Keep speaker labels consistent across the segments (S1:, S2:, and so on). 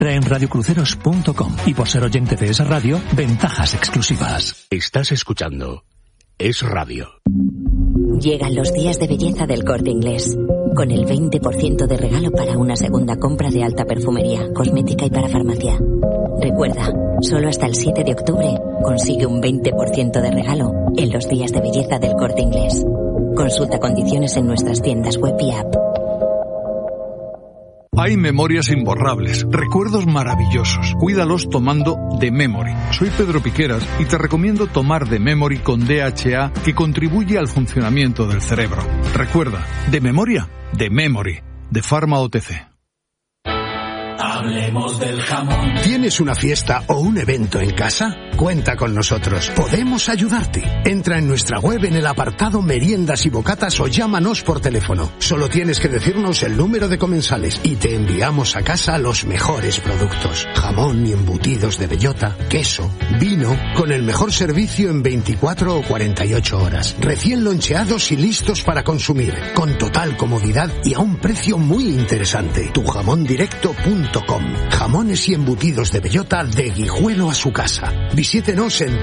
S1: En radiocruceros.com y por ser oyente de esa radio, ventajas exclusivas.
S2: Estás escuchando Es Radio.
S3: Llegan los días de belleza del Corte Inglés, con el 20% de regalo para una segunda compra de alta perfumería, cosmética y para farmacia. Recuerda, solo hasta el 7 de octubre consigue un 20% de regalo en los días de belleza del Corte Inglés. Consulta condiciones en nuestras tiendas web y app.
S4: Hay memorias imborrables, recuerdos maravillosos. Cuídalos tomando The Memory. Soy Pedro Piqueras y te recomiendo tomar The Memory con DHA, que contribuye al funcionamiento del cerebro. Recuerda, de memoria, The Memory, de Pharma OTC.
S5: Hablemos del jamón.
S6: ¿Tienes una fiesta o un evento en casa? Cuenta con nosotros. Podemos ayudarte. Entra en nuestra web en el apartado Meriendas y Bocatas o llámanos por teléfono. Solo tienes que decirnos el número de comensales y te enviamos a casa los mejores productos. Jamón y embutidos de bellota, queso, vino, con el mejor servicio en 24 o 48 horas. Recién loncheados y listos para consumir. Con total comodidad y a un precio muy interesante. Tujamondirecto.com. Jamones y embutidos de bellota de Guijuelo a su casa. Visítenos en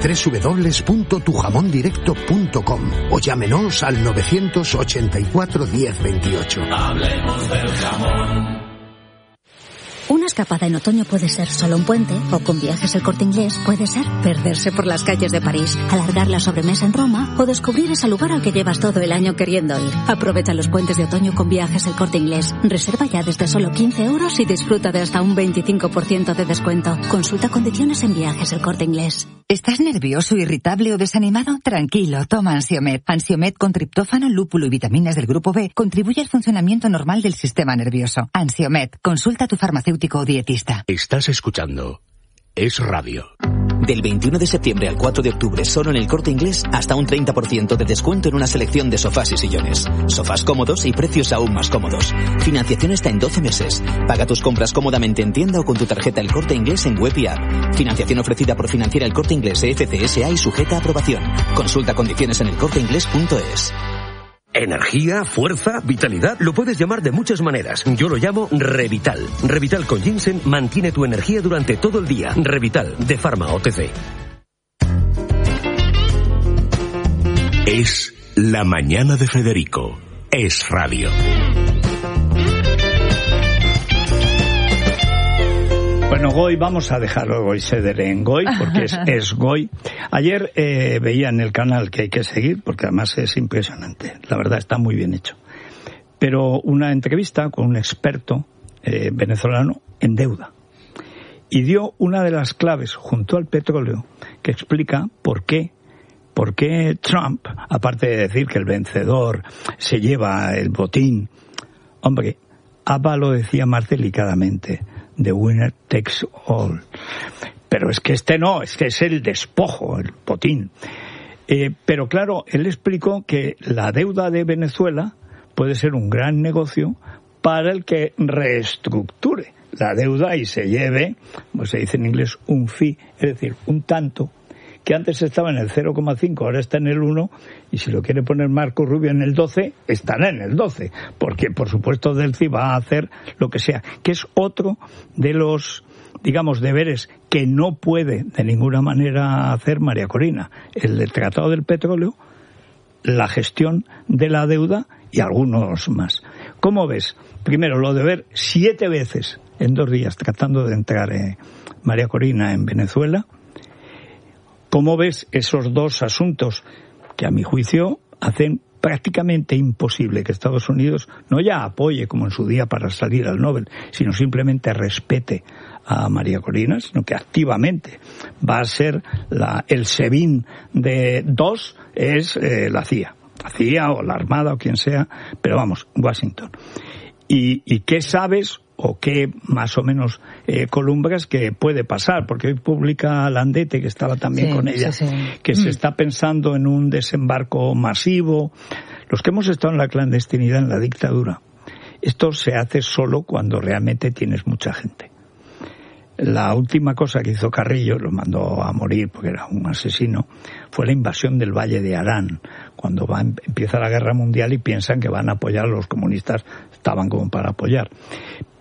S6: www.tujamondirecto.com o llámenos al 984 10 28.
S5: Hablemos del jamón.
S7: Una escapada en otoño puede ser solo un puente, o con Viajes El Corte Inglés puede ser perderse por las calles de París, alargar la sobremesa en Roma o descubrir ese lugar al que llevas todo el año queriendo ir. Aprovecha los puentes de otoño con Viajes El Corte Inglés. Reserva ya desde solo 15 euros y disfruta de hasta un 25% de descuento. Consulta condiciones en Viajes El Corte Inglés.
S8: ¿Estás nervioso, irritable o desanimado? Tranquilo, toma Ansiomed. Ansiomed con triptófano, lúpulo y vitaminas del grupo B contribuye al funcionamiento normal del sistema nervioso. Ansiomed, consulta a tu farmacéutico o dietista.
S2: Estás escuchando Es Radio.
S9: Del 21 de septiembre al 4 de octubre, solo en El Corte Inglés, hasta un 30% de descuento en una selección de sofás y sillones. Sofás cómodos y precios aún más cómodos. Financiación está en 12 meses. Paga tus compras cómodamente en tienda o con tu tarjeta El Corte Inglés en web y app. Financiación ofrecida por Financiera El Corte Inglés FCSA y sujeta a aprobación. Consulta condiciones en elcorteinglés.es.
S10: Energía, fuerza, vitalidad, lo puedes llamar de muchas maneras. Yo lo llamo Revital. Revital con ginseng mantiene tu energía durante todo el día. Revital, de Pharma OTC.
S2: Es la mañana de Federico. Es Radio.
S11: Bueno, Goy, vamos a dejarlo Goy Seder en Goy, porque es Goy. Ayer veía en el canal que hay que seguir, porque además es impresionante. La verdad, está muy bien hecho. Pero una entrevista con un experto venezolano en deuda. Y dio una de las claves, junto al petróleo, que explica por qué Trump, aparte de decir que el vencedor se lleva el botín, hombre, ABBA lo decía más delicadamente, the winner takes all. Pero es que no, es que es el despojo, el botín. Pero claro, él explicó que la deuda de Venezuela puede ser un gran negocio para el que reestructure la deuda y se lleve, como se dice en inglés, un fee, es decir, un tanto, que antes estaba en el 0,5, ahora está en el 1, y si lo quiere poner Marco Rubio en el 12, estará en el 12, porque por supuesto Delcy va a hacer lo que sea, que es otro de los, digamos, deberes que no puede de ninguna manera hacer María Corina, el del Tratado del Petróleo, la gestión de la deuda y algunos más. ¿Cómo ves? Primero, lo de ver 7 veces en 2 días tratando de entrar María Corina en Venezuela. ¿Cómo ves esos dos asuntos que a mi juicio hacen prácticamente imposible que Estados Unidos no ya apoye como en su día para salir al Nobel, sino simplemente respete a María Corina, sino que activamente va a ser el SEBIN de 2 es la CIA o la Armada o quien sea, pero vamos, Washington. ¿Y qué sabes o qué más o menos columbras que puede pasar? Porque hoy publica Landete, que estaba también con ella, que se está pensando en un desembarco masivo. Los que hemos estado en la clandestinidad, en la dictadura, esto se hace solo cuando realmente tienes mucha gente. La última cosa que hizo Carrillo, lo mandó a morir porque era un asesino, fue la invasión del Valle de Arán, cuando empieza la Guerra Mundial y piensan que van a apoyar a los comunistas, estaban como para apoyar.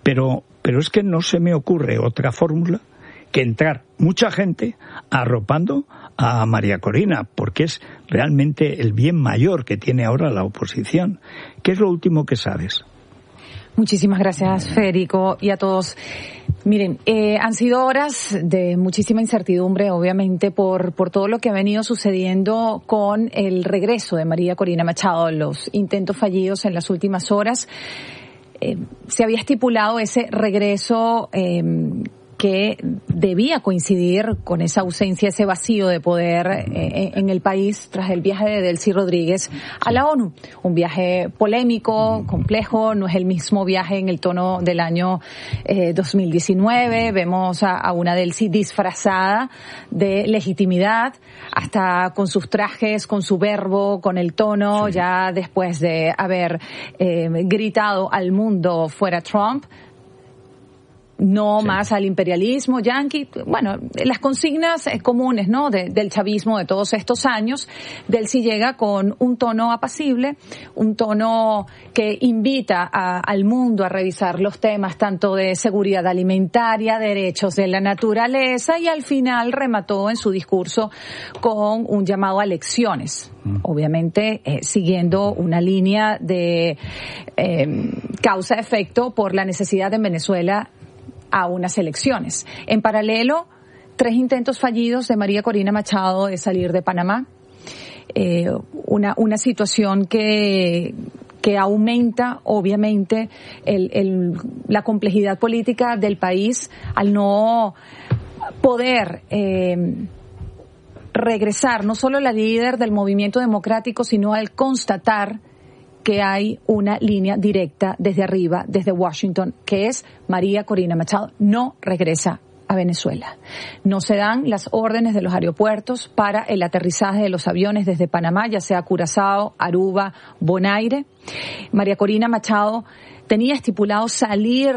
S11: Pero es que no se me ocurre otra fórmula que entrar mucha gente arropando a María Corina, porque es realmente el bien mayor que tiene ahora la oposición. ¿Qué es lo último que sabes?
S12: Muchísimas gracias, Federico, y a todos. Miren, han sido horas de muchísima incertidumbre, obviamente, por todo lo que ha venido sucediendo con el regreso de María Corina Machado, los intentos fallidos en las últimas horas. Se había estipulado ese regreso que debía coincidir con esa ausencia, ese vacío de poder en el país tras el viaje de Delcy Rodríguez a la ONU. Un viaje polémico, complejo, no es el mismo viaje en el tono del año 2019. Vemos a una Delcy disfrazada de legitimidad, hasta con sus trajes, con su verbo, con el tono, sí. Ya después de haber gritado al mundo fuera Trump. No sí. Más al imperialismo yanqui, bueno, las consignas comunes, ¿no? Del chavismo de todos estos años. Delcy llega con un tono apacible, un tono que invita al mundo a revisar los temas tanto de seguridad alimentaria, derechos de la naturaleza, y al final remató en su discurso con un llamado a elecciones. Obviamente siguiendo una línea de causa-efecto por la necesidad en Venezuela a unas elecciones. En paralelo, 3 intentos fallidos de María Corina Machado de salir de Panamá. Una situación que aumenta, obviamente, la complejidad política del país al no poder regresar no solo la líder del movimiento democrático, sino al constatar que hay una línea directa desde arriba, desde Washington, que es María Corina Machado. No regresa a Venezuela. No se dan las órdenes de los aeropuertos para el aterrizaje de los aviones desde Panamá, ya sea Curazao, Aruba, Bonaire. María Corina Machado tenía estipulado salir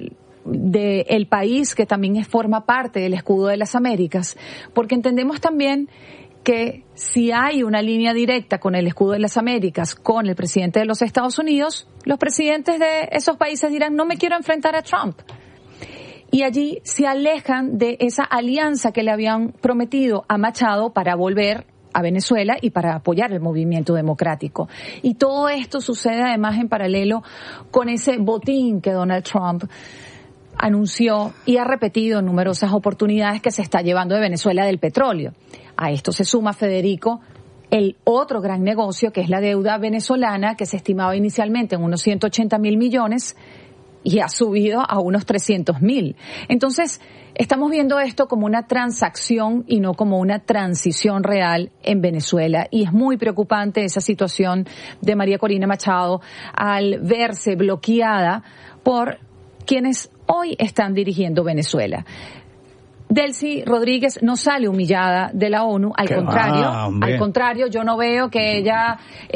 S12: del país, que también forma parte del escudo de las Américas, porque entendemos también que si hay una línea directa con el escudo de las Américas, con el presidente de los Estados Unidos, los presidentes de esos países dirán, no me quiero enfrentar a Trump. Y allí se alejan de esa alianza que le habían prometido a Machado para volver a Venezuela y para apoyar el movimiento democrático. Y todo esto sucede además en paralelo con ese botín que Donald Trump anunció y ha repetido en numerosas oportunidades que se está llevando de Venezuela del petróleo. A esto se suma, Federico, el otro gran negocio, que es la deuda venezolana, que se estimaba inicialmente en unos 180.000 millones y ha subido a unos 300.000. Entonces, estamos viendo esto como una transacción y no como una transición real en Venezuela. Y es muy preocupante esa situación de María Corina Machado al verse bloqueada por quienes hoy están dirigiendo Venezuela. Delcy Rodríguez no sale humillada de la ONU, al contrario, yo no veo que ella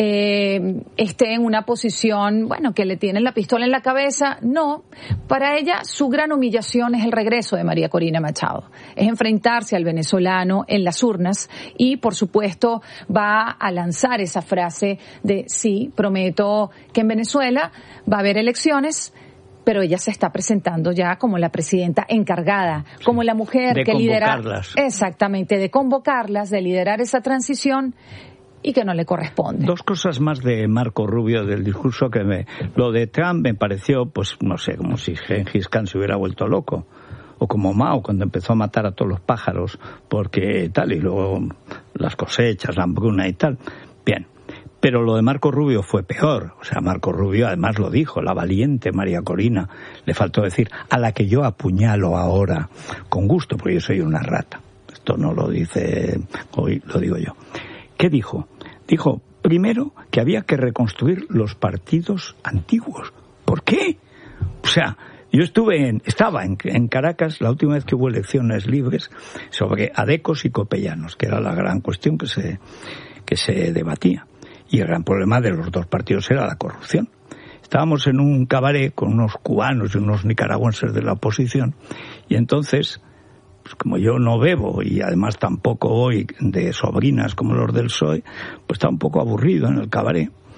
S12: esté en una posición, bueno, que le tienen la pistola en la cabeza. No, para ella su gran humillación es el regreso de María Corina Machado, es enfrentarse al venezolano en las urnas y, por supuesto, va a lanzar esa frase de sí, prometo que en Venezuela va a haber elecciones, pero ella se está presentando ya como la presidenta encargada, como la mujer que lidera, exactamente, de convocarlas, de liderar esa transición y que no le corresponde.
S11: 2 cosas más de Marco Rubio del discurso lo de Trump me pareció, pues no sé, como si Gengis Khan se hubiera vuelto loco, o como Mao cuando empezó a matar a todos los pájaros porque tal, y luego las cosechas, la hambruna y tal. Bien. Pero lo de Marco Rubio fue peor. O sea, Marco Rubio además lo dijo, la valiente María Corina. Le faltó decir, a la que yo apuñalo ahora, con gusto, porque yo soy una rata. Esto no lo dice hoy, lo digo yo. ¿Qué dijo? Dijo, primero, que había que reconstruir los partidos antiguos. ¿Por qué? O sea, yo estaba en Caracas la última vez que hubo elecciones libres sobre adecos y copellanos, que era la gran cuestión que se debatía. Y el gran problema de los 2 partidos era la corrupción. Estábamos en un cabaret con unos cubanos y unos nicaragüenses de la oposición, y entonces, pues como yo no bebo y además tampoco voy de sobrinas como los del PSOE, pues estaba un poco aburrido en el cabaret.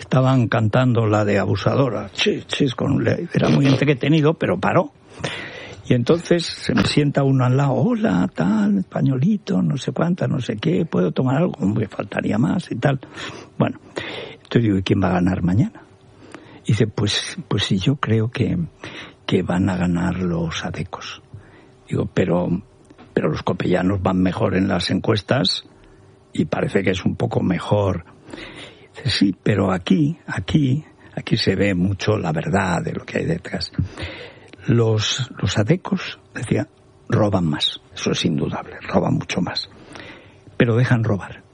S11: estaban cantando la de Abusadora. Era muy entretenido, pero paró. Y entonces se me sienta uno al lado, hola, tal, españolito, no sé cuánta, no sé qué, ¿puedo tomar algo? Me faltaría más y tal. Bueno, entonces digo, ¿y quién va a ganar mañana? Y dice, pues sí, yo creo que van a ganar los adecos. Digo, pero los copellanos van mejor en las encuestas y parece que es un poco mejor. Dice, sí, pero aquí se ve mucho la verdad de lo que hay detrás. Los adecos, decía, roban más, eso es indudable, roban mucho más, pero dejan robar.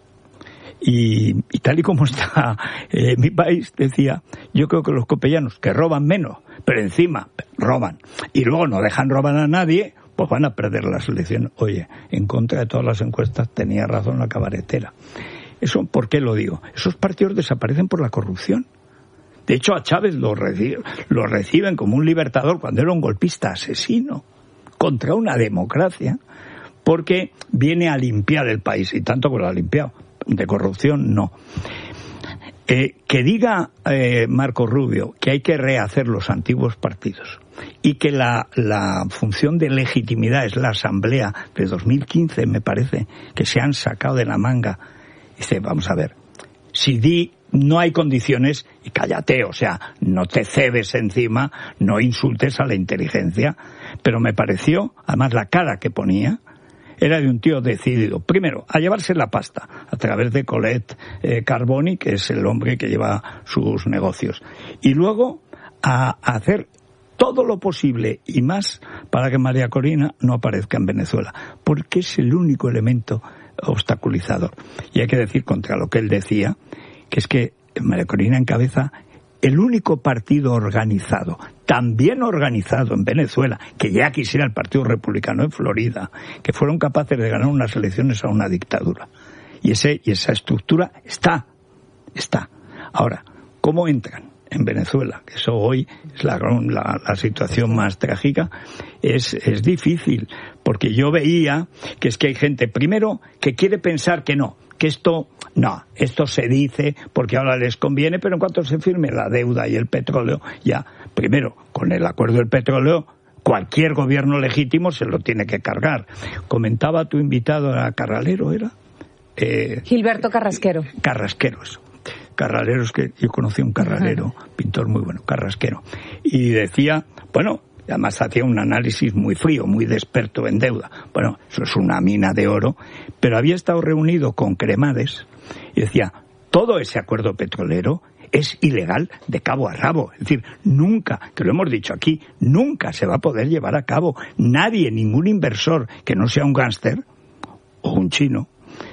S11: Y tal y como está mi país, decía, yo creo que los copellanos, que roban menos, pero encima roban, y luego no dejan robar a nadie, pues van a perder las elecciones. Oye, en contra de todas las encuestas tenía razón la cabaretera. Eso, ¿por qué lo digo? Esos partidos desaparecen por la corrupción. De hecho, a Chávez lo reciben como un libertador cuando era un golpista asesino contra una democracia, porque viene a limpiar el país, y tanto que lo ha limpiado. De corrupción, no. Que diga Marco Rubio que hay que rehacer los antiguos partidos y que la función de legitimidad es la asamblea de 2015, me parece, que se han sacado de la manga. Dice, vamos a ver, si no hay condiciones, y cállate, o sea, no te cebes encima, no insultes a la inteligencia, pero me pareció, además la cara que ponía, era de un tío decidido, primero, a llevarse la pasta, a través de Colette Carboni, que es el hombre que lleva sus negocios, y luego a hacer todo lo posible y más para que María Corina no aparezca en Venezuela, porque es el único elemento obstaculizador. Y hay que decir, contra lo que él decía, que es que María Corina encabeza el único partido organizado, también organizado en Venezuela, que ya quisiera el Partido Republicano en Florida, que fueron capaces de ganar unas elecciones a una dictadura. Y esa estructura está. Ahora, ¿cómo entran en Venezuela? Que eso hoy es la situación más trágica. Es difícil, porque yo veía que es que hay gente, primero, que quiere pensar que no, que esto se dice porque ahora les conviene, pero en cuanto se firme la deuda y el petróleo, ya, primero, con el acuerdo del petróleo, cualquier gobierno legítimo se lo tiene que cargar. Comentaba tu invitado, a Carralero, ¿era?
S12: Gilberto Carrasquero.
S11: Carrasquero, eso. Carralero, es que yo conocí a un carralero, pintor muy bueno, Carrasquero. Y decía, bueno, además hacía un análisis muy frío, muy de experto en deuda. Bueno, eso es una mina de oro, pero había estado reunido con Cremades y decía, todo ese acuerdo petrolero es ilegal de cabo a rabo. Es decir, nunca, que lo hemos dicho aquí, nunca se va a poder llevar a cabo. Nadie, ningún inversor que no sea un gángster o un chino,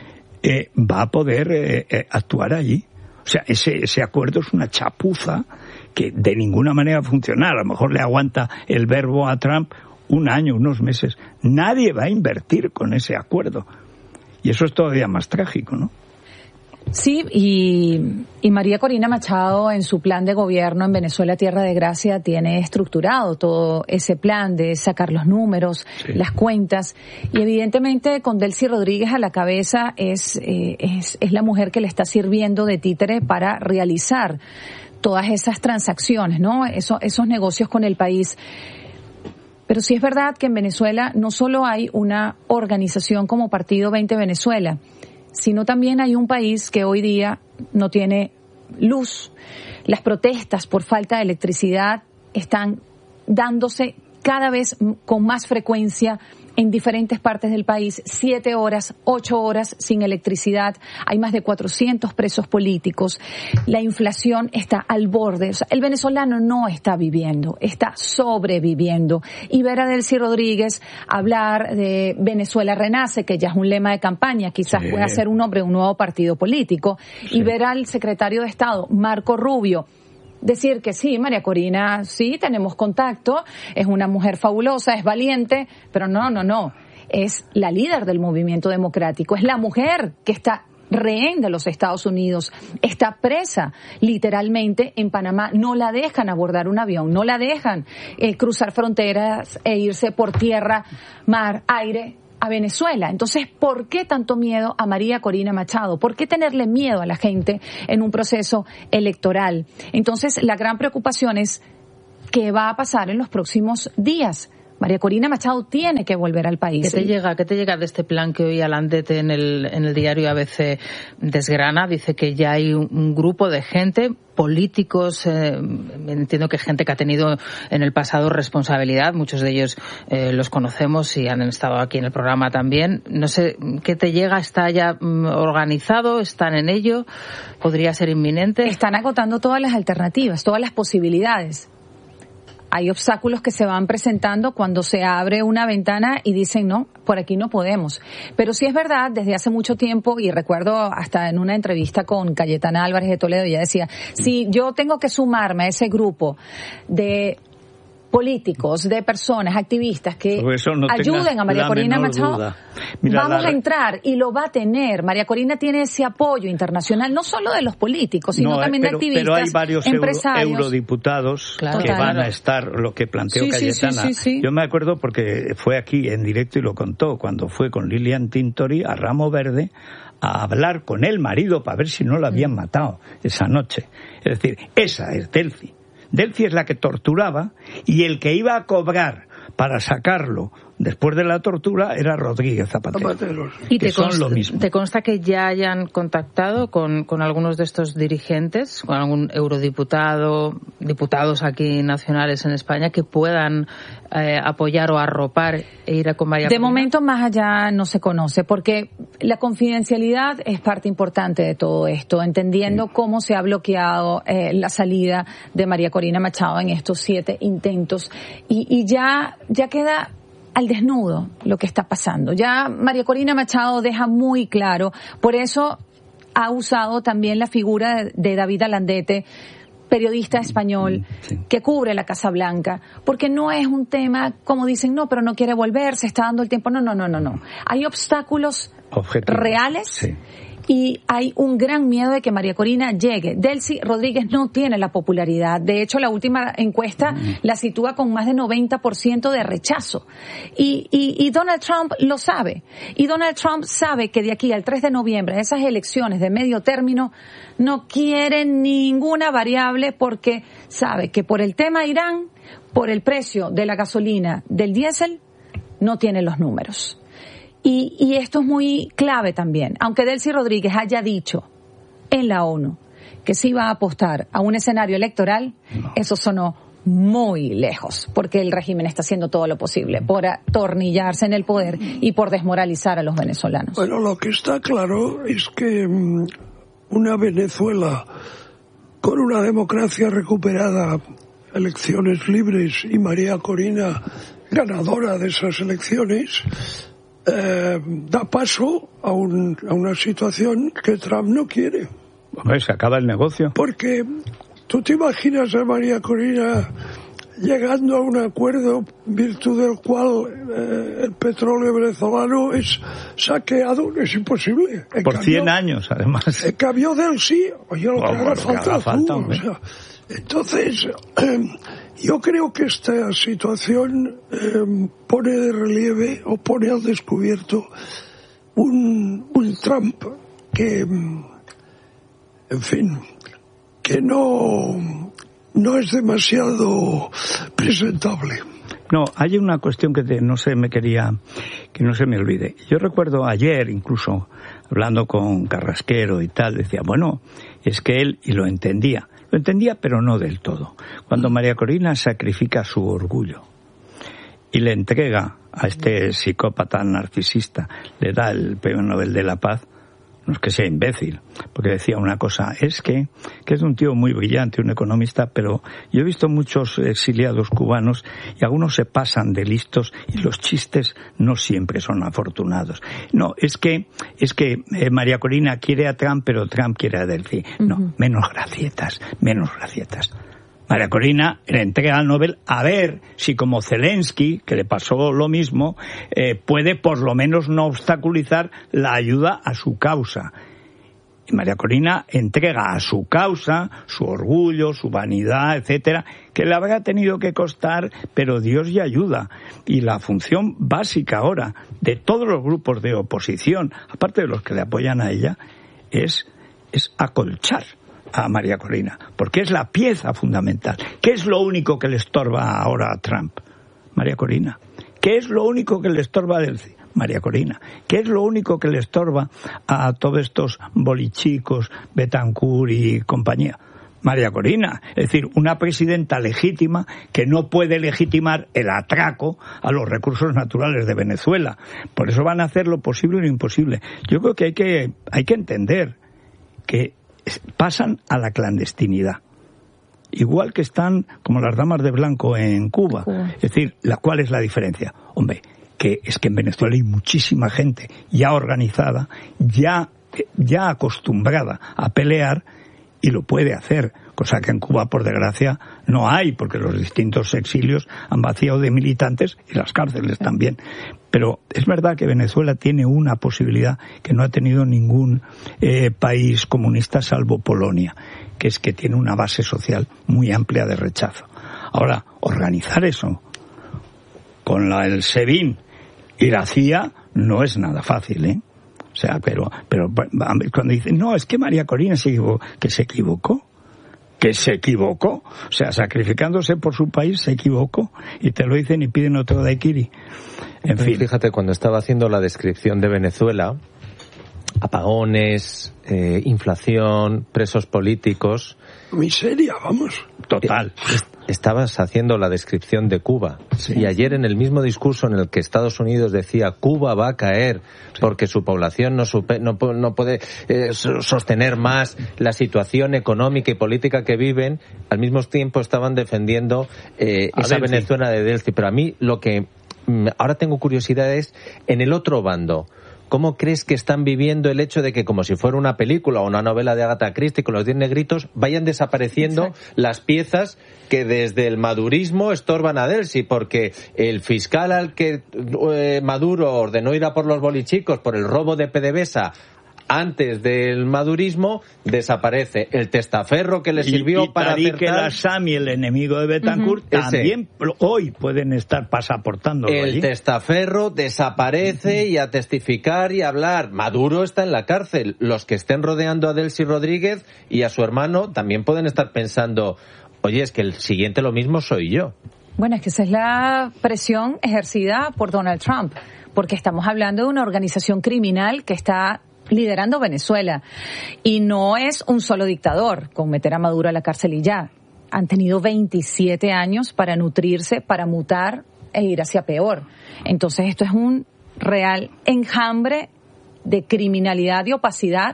S11: va a poder actuar allí. O sea, ese acuerdo es una chapuza que de ninguna manera va a funcionar. A lo mejor le aguanta el verbo a Trump un año, unos meses. Nadie va a invertir con ese acuerdo. Y eso es todavía más trágico, ¿no?
S12: Sí, y María Corina Machado, en su plan de gobierno en Venezuela Tierra de Gracia, tiene estructurado todo ese plan de sacar los números, sí, las cuentas, y evidentemente con Delcy Rodríguez a la cabeza es la mujer que le está sirviendo de títere para realizar todas esas transacciones, ¿no? Esos negocios con el país. Pero sí es verdad que en Venezuela no solo hay una organización como Partido 20 Venezuela, sino también hay un país que hoy día no tiene luz. Las protestas por falta de electricidad están dándose cada vez con más frecuencia en diferentes partes del país, 7 horas, 8 horas sin electricidad. Hay más de 400 presos políticos. La inflación está al borde. O sea, el venezolano no está viviendo, está sobreviviendo. Y ver a Delcy Rodríguez hablar de Venezuela Renace, que ya es un lema de campaña, quizás pueda ser un nombre de un nuevo partido político, y ver al secretario de Estado, Marco Rubio, decir que sí, María Corina, sí, tenemos contacto, es una mujer fabulosa, es valiente, pero no, es la líder del movimiento democrático, es la mujer que está rehén de los Estados Unidos, está presa literalmente en Panamá, no la dejan abordar un avión, no la dejan cruzar fronteras e irse por tierra, mar, aire, a Venezuela. Entonces, ¿por qué tanto miedo a María Corina Machado? ¿Por qué tenerle miedo a la gente en un proceso electoral? Entonces, la gran preocupación es qué va a pasar en los próximos días. María Corina Machado tiene que volver al país.
S13: ¿Qué te llega de este plan que hoy Alandete en el diario ABC desgrana? Dice que ya hay un grupo de gente, políticos, entiendo que gente que ha tenido en el pasado responsabilidad, muchos de ellos los conocemos y han estado aquí en el programa también. No sé, ¿qué te llega? ¿Está ya organizado? ¿Están en ello? ¿Podría ser inminente?
S12: Están agotando todas las alternativas, todas las posibilidades. Hay obstáculos que se van presentando cuando se abre una ventana y dicen, no, por aquí no podemos. Pero sí es verdad, desde hace mucho tiempo, y recuerdo hasta en una entrevista con Cayetana Álvarez de Toledo, ella decía, si yo tengo que sumarme a ese grupo de políticos, de personas, activistas que ayuden a María Corina Machado, vamos a entrar y lo va a tener. María Corina tiene ese apoyo internacional, no solo de los políticos, sino también de activistas,
S11: pero hay varios
S12: empresarios,
S11: eurodiputados que van a estar, lo que planteó Cayetana. Sí. Yo me acuerdo porque fue aquí en directo y lo contó, cuando fue con Lilian Tintori a Ramo Verde a hablar con el marido para ver si no lo habían matado esa noche. Es decir, esa es Delcy. Delcy es la que torturaba y el que iba a cobrar para sacarlo después de la tortura era Rodríguez Zapatero.
S13: ¿Y te consta que ya hayan contactado con algunos de estos dirigentes, con algún eurodiputado, diputados aquí nacionales en España que puedan apoyar o arropar e ir a con María Corina?
S12: De momento más allá no se conoce, porque la confidencialidad es parte importante de todo esto, entendiendo cómo se ha bloqueado la salida de María Corina Machado en estos 7 intentos y ya queda al desnudo lo que está pasando. Ya María Corina Machado deja muy claro, por eso ha usado también la figura de David Alandete, periodista español que cubre la Casa Blanca, porque no es un tema como dicen, no, pero no quiere volver, se está dando el tiempo. No. Hay obstáculos reales y hay un gran miedo de que María Corina llegue. Delcy Rodríguez no tiene la popularidad. De hecho, la última encuesta la sitúa con más de 90% de rechazo. Y Donald Trump lo sabe. Y Donald Trump sabe que de aquí al 3 de noviembre, esas elecciones de medio término, no quiere ninguna variable porque sabe que por el tema Irán, por el precio de la gasolina, del diésel, no tiene los números. Y esto es muy clave también. Aunque Delcy Rodríguez haya dicho en la ONU que se iba a apostar a un escenario electoral, eso sonó muy lejos, porque el régimen está haciendo todo lo posible por atornillarse en el poder y por desmoralizar a los venezolanos.
S14: Bueno, lo que está claro es que una Venezuela con una democracia recuperada, elecciones libres y María Corina ganadora de esas elecciones, da paso a una situación que Trump no quiere.
S11: Hombre, se acaba el negocio.
S14: Porque tú te imaginas a María Corina llegando a un acuerdo en virtud del cual el petróleo venezolano es saqueado, es imposible.
S11: Por 100 años, además.
S14: En cambio del sí, oye, lo que haga falta. Entonces, yo creo que esta situación pone de relieve o pone al descubierto un Trump que, en fin, que no es demasiado presentable.
S11: No, hay una cuestión que no se me olvide. Yo recuerdo ayer, incluso, hablando con Carrasquero y tal, decía, bueno, es que él, y lo entendía, pero no del todo. Cuando María Corina sacrifica su orgullo y le entrega a este psicópata narcisista, le da el Premio Nobel de la Paz, no es que sea imbécil, porque decía una cosa, es que es un tío muy brillante, un economista, pero yo he visto muchos exiliados cubanos y algunos se pasan de listos y los chistes no siempre son afortunados. No, es que María Corina quiere a Trump, pero Trump quiere a Delcy. No, menos gracietas. María Corina le entrega al Nobel a ver si como Zelensky, que le pasó lo mismo, puede por lo menos no obstaculizar la ayuda a su causa. Y María Corina entrega a su causa su orgullo, su vanidad, etcétera, que le habrá tenido que costar, pero Dios ya ayuda. Y la función básica ahora de todos los grupos de oposición, aparte de los que le apoyan a ella, es acolchar a María Corina, porque es la pieza fundamental. ¿Qué es lo único que le estorba ahora a Trump? María Corina. ¿Qué es lo único que le estorba a Delcy? María Corina. ¿Qué es lo único que le estorba a todos estos bolichicos, Betancourt y compañía? María Corina. Es decir, una presidenta legítima que no puede legitimar el atraco a los recursos naturales de Venezuela. Por eso van a hacer lo posible y lo imposible. Yo creo que hay que entender que pasan a la clandestinidad. Igual que están como las damas de blanco en Cuba. Es decir, ¿cuál es la diferencia? Hombre, que es que en Venezuela hay muchísima gente ya organizada, ya acostumbrada a pelear y lo puede hacer, cosa que en Cuba, por desgracia, no hay, porque los distintos exilios han vaciado de militantes y las cárceles también. Pero es verdad que Venezuela tiene una posibilidad que no ha tenido ningún país comunista salvo Polonia, que es que tiene una base social muy amplia de rechazo. Ahora, organizar eso con el SEBIN y la CIA no es nada fácil, ¿eh? O sea, pero cuando dicen, no, es que María Corina se equivocó. O sea, sacrificándose por su país se equivocó. Y te lo dicen y piden otro daiquiri. En fin.
S15: Fíjate, cuando estaba haciendo la descripción de Venezuela, apagones, inflación, presos políticos...
S14: Miseria, vamos.
S11: Total.
S15: Estabas haciendo la descripción de Cuba. Sí. Y ayer en el mismo discurso en el que Estados Unidos decía Cuba va a caer porque su población no puede sostener más la situación económica y política que viven, al mismo tiempo estaban defendiendo esa Venezuela de Delcy. Pero a mí lo que ahora tengo curiosidad es, en el otro bando, ¿cómo crees que están viviendo el hecho de que, como si fuera una película o una novela de Agatha Christie con los 10 negritos, vayan desapareciendo las piezas que desde el madurismo estorban a Delcy? Porque el fiscal al que Maduro ordenó ir a por los bolichicos por el robo de PDVSA antes del madurismo desaparece. El testaferro que le sirvió para
S11: Tariq El Assami, el enemigo de Betancourt, también hoy pueden estar pasaportando.
S15: El testaferro desaparece y a testificar y a hablar. Maduro está en la cárcel. Los que estén rodeando a Delcy Rodríguez y a su hermano también pueden estar pensando, oye, es que el siguiente lo mismo soy yo.
S12: Bueno, es que esa es la presión ejercida por Donald Trump, porque estamos hablando de una organización criminal que está liderando Venezuela. Y no es un solo dictador con meter a Maduro a la cárcel y ya. Han tenido 27 años para nutrirse, para mutar e ir hacia peor. Entonces esto es un real enjambre de criminalidad y opacidad,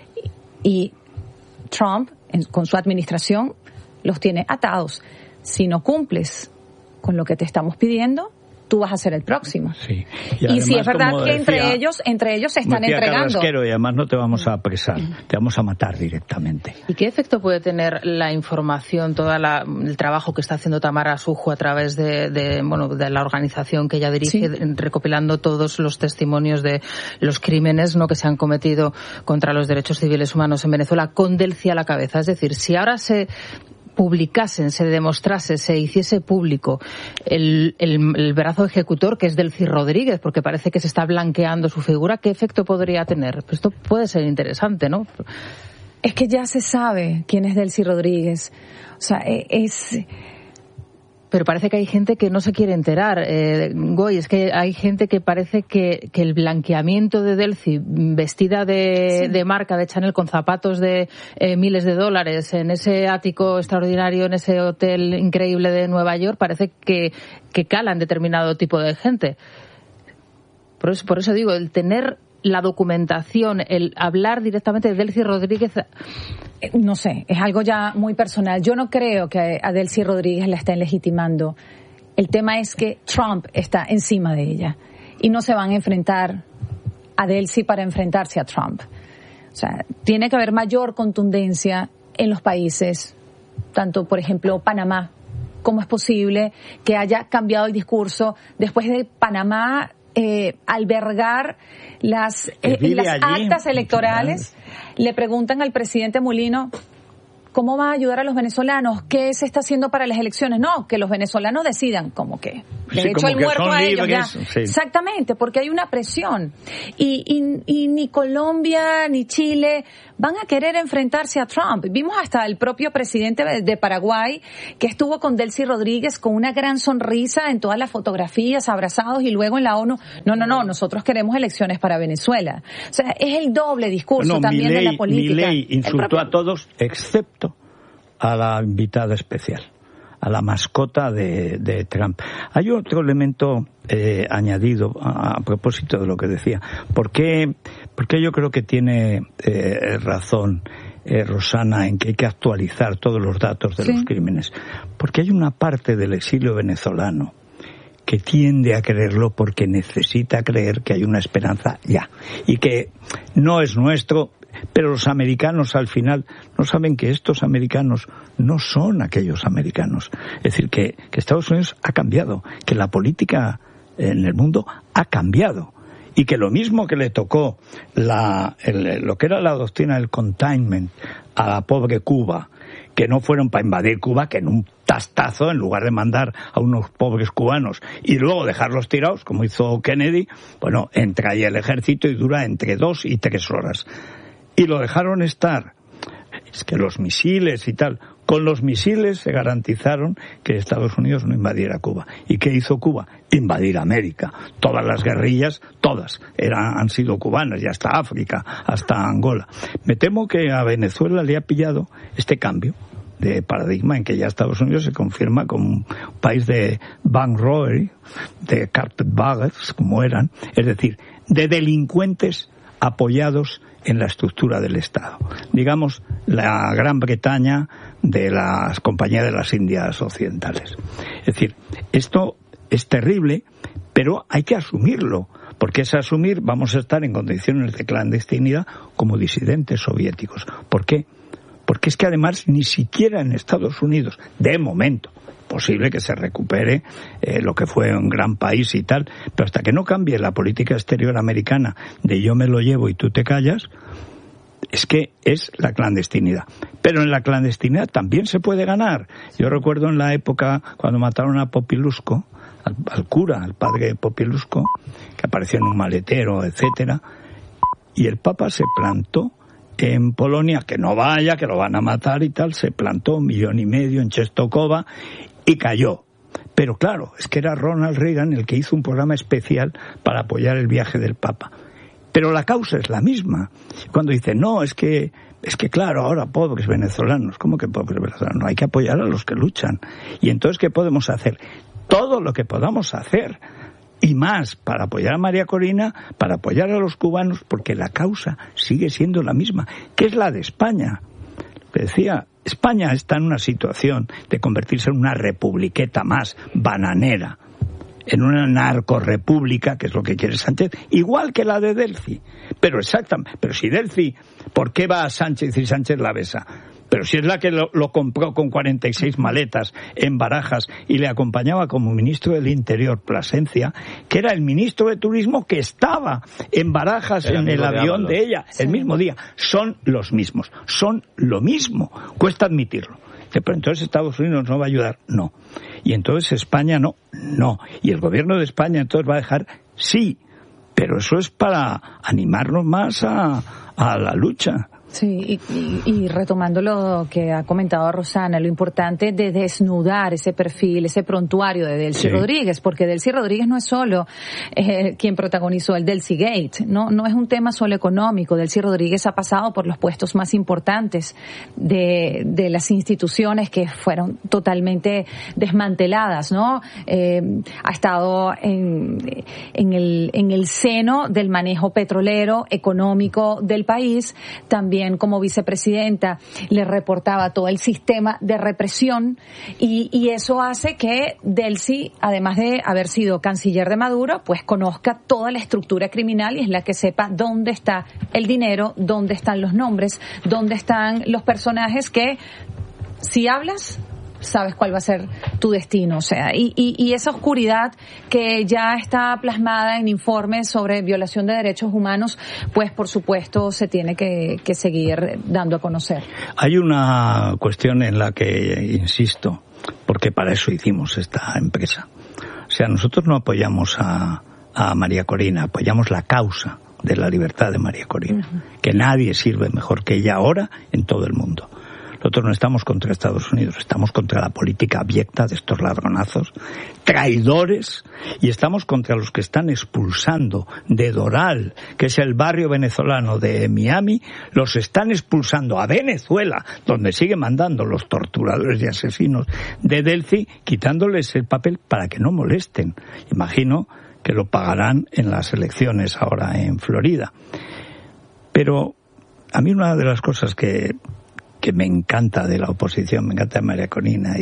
S12: y Trump, con su administración, los tiene atados. Si no cumples con lo que te estamos pidiendo, tú vas a ser el próximo.
S11: Sí.
S12: Y si es verdad que entre ellos se están entregando.
S11: Y además no te vamos a apresar, te vamos a matar directamente.
S13: ¿Y qué efecto puede tener la información, el trabajo que está haciendo Tamara Asujo a través de la organización que ella dirige, recopilando todos los testimonios de los crímenes, ¿no?, que se han cometido contra los derechos civiles humanos en Venezuela, con Delcy a la cabeza? Es decir, si ahora se publicasen, se demostrase, se hiciese público el brazo ejecutor, que es Delcy Rodríguez, porque parece que se está blanqueando su figura, ¿qué efecto podría tener? Pues esto puede ser interesante, ¿no?
S12: Es que ya se sabe quién es Delcy Rodríguez. O sea,
S13: Pero parece que hay gente que no se quiere enterar, Goy, es que hay gente que parece que el blanqueamiento de Delcy, vestida de marca de Chanel, con zapatos de miles de dólares, en ese ático extraordinario, en ese hotel increíble de Nueva York, parece que cala en determinado tipo de gente. Por eso digo, el tener la documentación, el hablar directamente de Delcy Rodríguez,
S12: no sé, es algo ya muy personal. Yo no creo que a Delcy Rodríguez la estén legitimando. El tema es que Trump está encima de ella y no se van a enfrentar a Delcy para enfrentarse a Trump. O sea, tiene que haber mayor contundencia en los países, tanto, por ejemplo, Panamá. ¿Cómo es posible que haya cambiado el discurso? Después de Panamá, albergar las actas electorales. Le preguntan al presidente Mulino, ¿cómo va a ayudar a los venezolanos? ¿Qué se está haciendo para las elecciones? No, que los venezolanos decidan, como que le he hecho el muerto a ellos ya. Sí. Exactamente, porque hay una presión. Y ni Colombia ni Chile van a querer enfrentarse a Trump. Vimos hasta el propio presidente de Paraguay, que estuvo con Delcy Rodríguez con una gran sonrisa en todas las fotografías, abrazados, y luego en la ONU, no, nosotros queremos elecciones para Venezuela. O sea, es el doble discurso también de la política.
S11: Milei insultó a todos, excepto a la invitada especial, a la mascota de Trump. Hay otro elemento añadido a propósito de lo que decía. ¿Por qué yo creo que tiene razón Rosana en que hay que actualizar todos los datos de los crímenes? Porque hay una parte del exilio venezolano que tiende a creerlo porque necesita creer que hay una esperanza ya y que no es nuestro. Pero los americanos al final no saben que estos americanos no son aquellos americanos. Es decir, que Estados Unidos ha cambiado, que la política en el mundo ha cambiado. Y que lo mismo que le tocó lo que era la doctrina del containment a la pobre Cuba, que no fueron para invadir Cuba, que en un tastazo, en lugar de mandar a unos pobres cubanos y luego dejarlos tirados, como hizo Kennedy, bueno, entra ahí el ejército y dura entre 2 y 3 horas. Y lo dejaron estar. Es que los misiles y tal, con los misiles se garantizaron que Estados Unidos no invadiera Cuba. ¿Y qué hizo Cuba? Invadir América. Todas las guerrillas, todas, han sido cubanas, y hasta África, hasta Angola. Me temo que a Venezuela le ha pillado este cambio de paradigma en que ya Estados Unidos se confirma como un país de bank robbery, de carpetbaggers, como eran, es decir, de delincuentes apoyados en la estructura del Estado. Digamos, la Gran Bretaña de las compañías de las Indias Occidentales. Es decir, esto es terrible, pero hay que asumirlo, porque es asumir, vamos a estar en condiciones de clandestinidad como disidentes soviéticos. ¿Por qué? Porque es que además ni siquiera en Estados Unidos, de momento, posible que se recupere lo que fue un gran país y tal, pero hasta que no cambie la política exterior americana de yo me lo llevo y tú te callas, es que es la clandestinidad. Pero en la clandestinidad también se puede ganar. Yo recuerdo en la época cuando mataron a Popilusco, al cura, al padre Popilusco, que apareció en un maletero, etcétera, y el Papa se plantó en Polonia, que no vaya, que lo van a matar y tal, se plantó 1,5 millones en Czestochowa y cayó. Pero claro, es que era Ronald Reagan el que hizo un programa especial para apoyar el viaje del Papa. Pero la causa es la misma. Cuando dicen, no, es que claro, ahora pobres venezolanos. ¿Cómo que pobres venezolanos? Hay que apoyar a los que luchan. Y entonces, ¿qué podemos hacer? Todo lo que podamos hacer. Y más, para apoyar a María Corina, para apoyar a los cubanos, porque la causa sigue siendo la misma, que es la de España. Lo que decía, España está en una situación de convertirse en una republiqueta más bananera, en una narcorepública, que es lo que quiere Sánchez, igual que la de Delcy. Pero exactamente, pero si Delcy, ¿por qué va a Sánchez y Sánchez la besa? Pero si es la que lo compró con 46 maletas en Barajas y le acompañaba como ministro del Interior Plasencia, que era el ministro de Turismo que estaba en Barajas en el avión de ella, el mismo día. Son los mismos, son lo mismo. Cuesta admitirlo. Pero entonces Estados Unidos no va a ayudar, no. Y entonces España no. Y el gobierno de España entonces va a dejar, sí, pero eso es para animarnos más a la lucha.
S12: Sí, y retomando lo que ha comentado Rosana, lo importante de desnudar ese perfil, ese prontuario de Delcy Rodríguez, porque Delcy Rodríguez no es solo quien protagonizó el Delcy Gate, no es un tema solo económico. Delcy Rodríguez ha pasado por los puestos más importantes de las instituciones que fueron totalmente desmanteladas, ¿no? Ha estado en el seno del manejo petrolero, económico del país, también como vicepresidenta le reportaba todo el sistema de represión y eso hace que Delcy, además de haber sido canciller de Maduro, pues conozca toda la estructura criminal y es la que sepa dónde está el dinero, dónde están los nombres, dónde están los personajes que si hablas sabes cuál va a ser tu destino. O sea, y esa oscuridad que ya está plasmada en informes sobre violación de derechos humanos, pues por supuesto se tiene que seguir dando a conocer.
S11: Hay una cuestión en la que insisto, porque para eso hicimos esta empresa. O sea, nosotros no apoyamos a María Corina, apoyamos la causa de la libertad de María Corina, que nadie sirve mejor que ella ahora en todo el mundo. Nosotros no estamos contra Estados Unidos, estamos contra la política abyecta de estos ladronazos, traidores, y estamos contra los que están expulsando de Doral, que es el barrio venezolano de Miami, los están expulsando a Venezuela, donde siguen mandando los torturadores y asesinos de Delcy, quitándoles el papel para que no molesten. Imagino que lo pagarán en las elecciones ahora en Florida. Pero a mí una de las cosas que me encanta de la oposición, me encanta de María Corina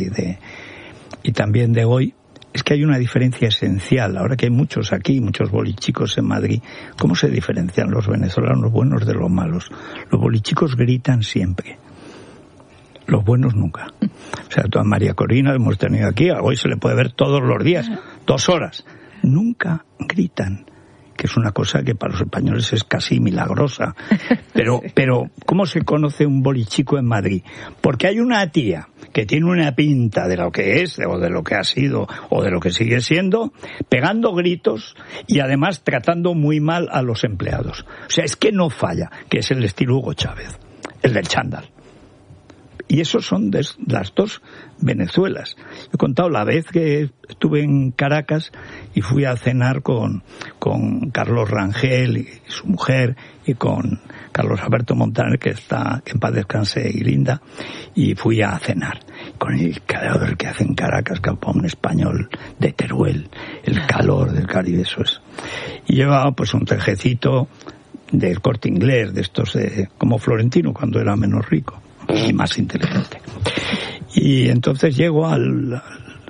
S11: y también de hoy, es que hay una diferencia esencial. Ahora que hay muchos aquí, muchos bolichicos en Madrid, ¿cómo se diferencian los venezolanos buenos de los malos? Los bolichicos gritan siempre, los buenos nunca. O sea, toda María Corina hemos tenido aquí, hoy se le puede ver todos los días, 2 horas. Nunca gritan, que es una cosa que para los españoles es casi milagrosa. Pero ¿cómo se conoce un bolichico en Madrid? Porque hay una tía que tiene una pinta de lo que es, o de lo que ha sido, o de lo que sigue siendo, pegando gritos y además tratando muy mal a los empleados. O sea, es que no falla, que es el estilo Hugo Chávez, el del chándal. Y esos son de las dos Venezuelas. He contado la vez que estuve en Caracas y fui a cenar con Carlos Rangel y su mujer y con Carlos Alberto Montaner, que en paz descanse, y Linda, y fui a cenar con el calor que hace en Caracas, que para un español de Teruel, el calor del Caribe, eso es. Y llevaba pues un trajecito del Corte Inglés, de estos como Florentino cuando era menos rico y más inteligente. Y entonces llego al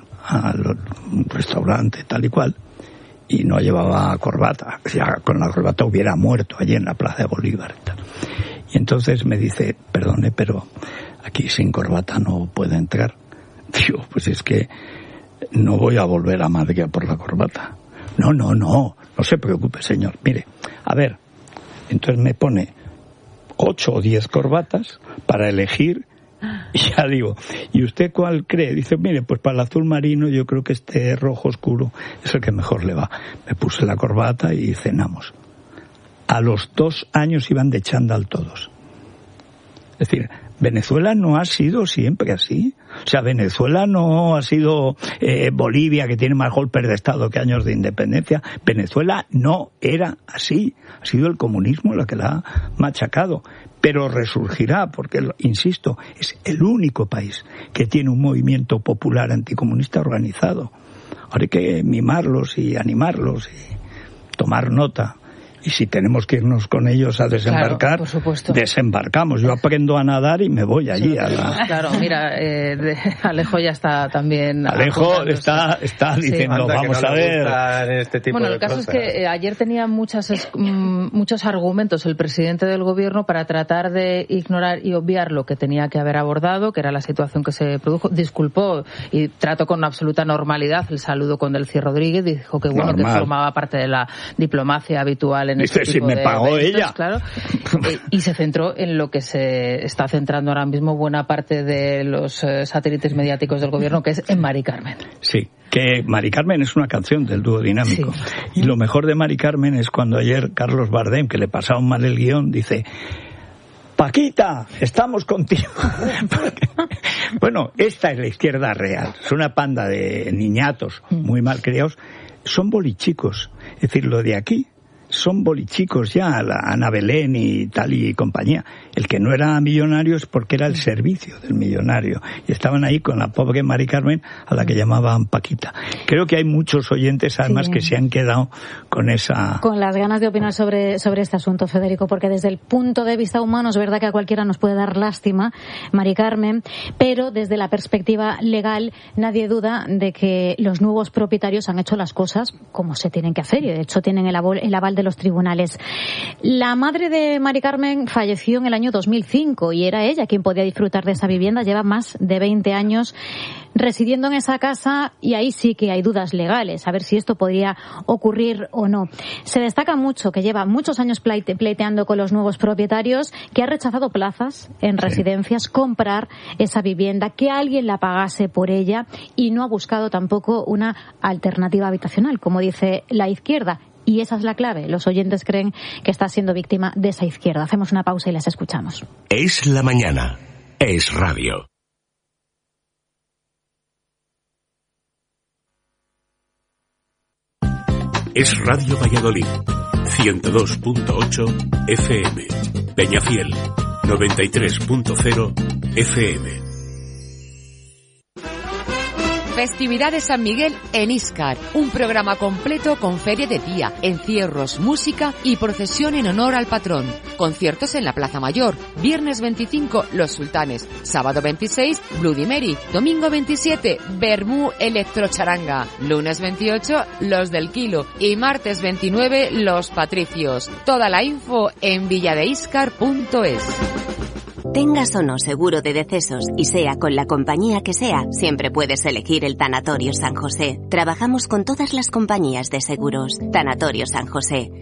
S11: restaurante tal y cual y no llevaba corbata. Ya con la corbata hubiera muerto allí en la Plaza de Bolívar. Y entonces me dice, perdone, pero aquí sin corbata no puede entrar. Digo, pues es que no voy a volver a Madrid por la corbata. No se preocupe, señor. Mire, a ver, entonces me pone 8 o 10 corbatas para elegir, y ya digo, ¿y usted cuál cree? Dice, mire, pues para el azul marino yo creo que este rojo oscuro es el que mejor le va. Me puse la corbata y cenamos. A los 2 años iban de chándal todos. Es decir, Venezuela no ha sido siempre así. O sea, Venezuela no ha sido Bolivia, que tiene más golpes de Estado que años de independencia. Venezuela no era así. Ha sido el comunismo la que la ha machacado. Pero resurgirá, porque, insisto, es el único país que tiene un movimiento popular anticomunista organizado. Ahora hay que mimarlos y animarlos y tomar nota. Y si tenemos que irnos con ellos a desembarcar, claro, por supuesto, desembarcamos. Yo aprendo a nadar y me voy allí.
S13: Claro, mira, Alejo ya está también...
S11: Alejo está diciendo, sí, vamos a ver...
S15: Este tipo
S13: el caso
S15: cosas.
S13: Es que ayer tenía muchos argumentos el presidente del gobierno para tratar de ignorar y obviar lo que tenía que haber abordado, que era la situación que se produjo. Disculpó y trató con absoluta normalidad el saludo con Delcy Rodríguez. Dijo que bueno, que formaba parte de la diplomacia habitual.
S11: Dice, si me pagó
S13: eventos,
S11: ella.
S13: Claro, y se centró en lo que se está centrando ahora mismo buena parte de los satélites mediáticos del gobierno, que es en Mari Carmen.
S11: Sí, que Mari Carmen es una canción del dúo dinámico. Sí. Y lo mejor de Mari Carmen es cuando ayer Carlos Bardem, que le pasaba mal el guión, dice: Paquita, estamos contigo. Bueno, esta es la izquierda real. Es una panda de niñatos muy mal criados. Son bolichicos. Es decir, lo de aquí son bolichicos ya, la Ana Belén y tal y compañía. El que no era millonario es porque era el servicio del millonario. Y estaban ahí con la pobre Mari Carmen, a la que llamaban Paquita. Creo que hay muchos oyentes, además, que se han quedado con esa...
S7: Con las ganas de opinar sobre este asunto, Federico, porque desde el punto de vista humano es verdad que a cualquiera nos puede dar lástima, Mari Carmen, pero desde la perspectiva legal nadie duda de que los nuevos propietarios han hecho las cosas como se tienen que hacer y de hecho tienen el aval de los tribunales. La madre de Mari Carmen falleció en el año
S16: año 2005 y era ella quien podía disfrutar de esa vivienda. Lleva más de 20 años residiendo en esa casa y ahí sí que hay dudas legales, a ver si esto podría ocurrir o no. Se destaca mucho que lleva muchos años pleiteando con los nuevos propietarios, que ha rechazado plazas en residencias, comprar esa vivienda, que alguien la pagase por ella y no ha buscado tampoco una alternativa habitacional, como dice la izquierda. Y esa es la clave. Los oyentes creen que está siendo víctima de esa izquierda. Hacemos una pausa y les escuchamos.
S2: Es la mañana. Es radio. Es Radio Valladolid, 102.8 FM, Peñafiel, 93.0 FM.
S17: Festividades San Miguel en Íscar, un programa completo con feria de día, encierros, música y procesión en honor al patrón. Conciertos en la Plaza Mayor, viernes 25 Los Sultanes, sábado 26 Bloody Mary, domingo 27 Bermú Electrocharanga, lunes 28 Los del Kilo y martes 29 Los Patricios. Toda la info en villadeiscar.es.
S18: Tengas o no seguro de decesos y sea con la compañía que sea, siempre puedes elegir el Tanatorio San José. Trabajamos con todas las compañías de seguros. Tanatorio San José,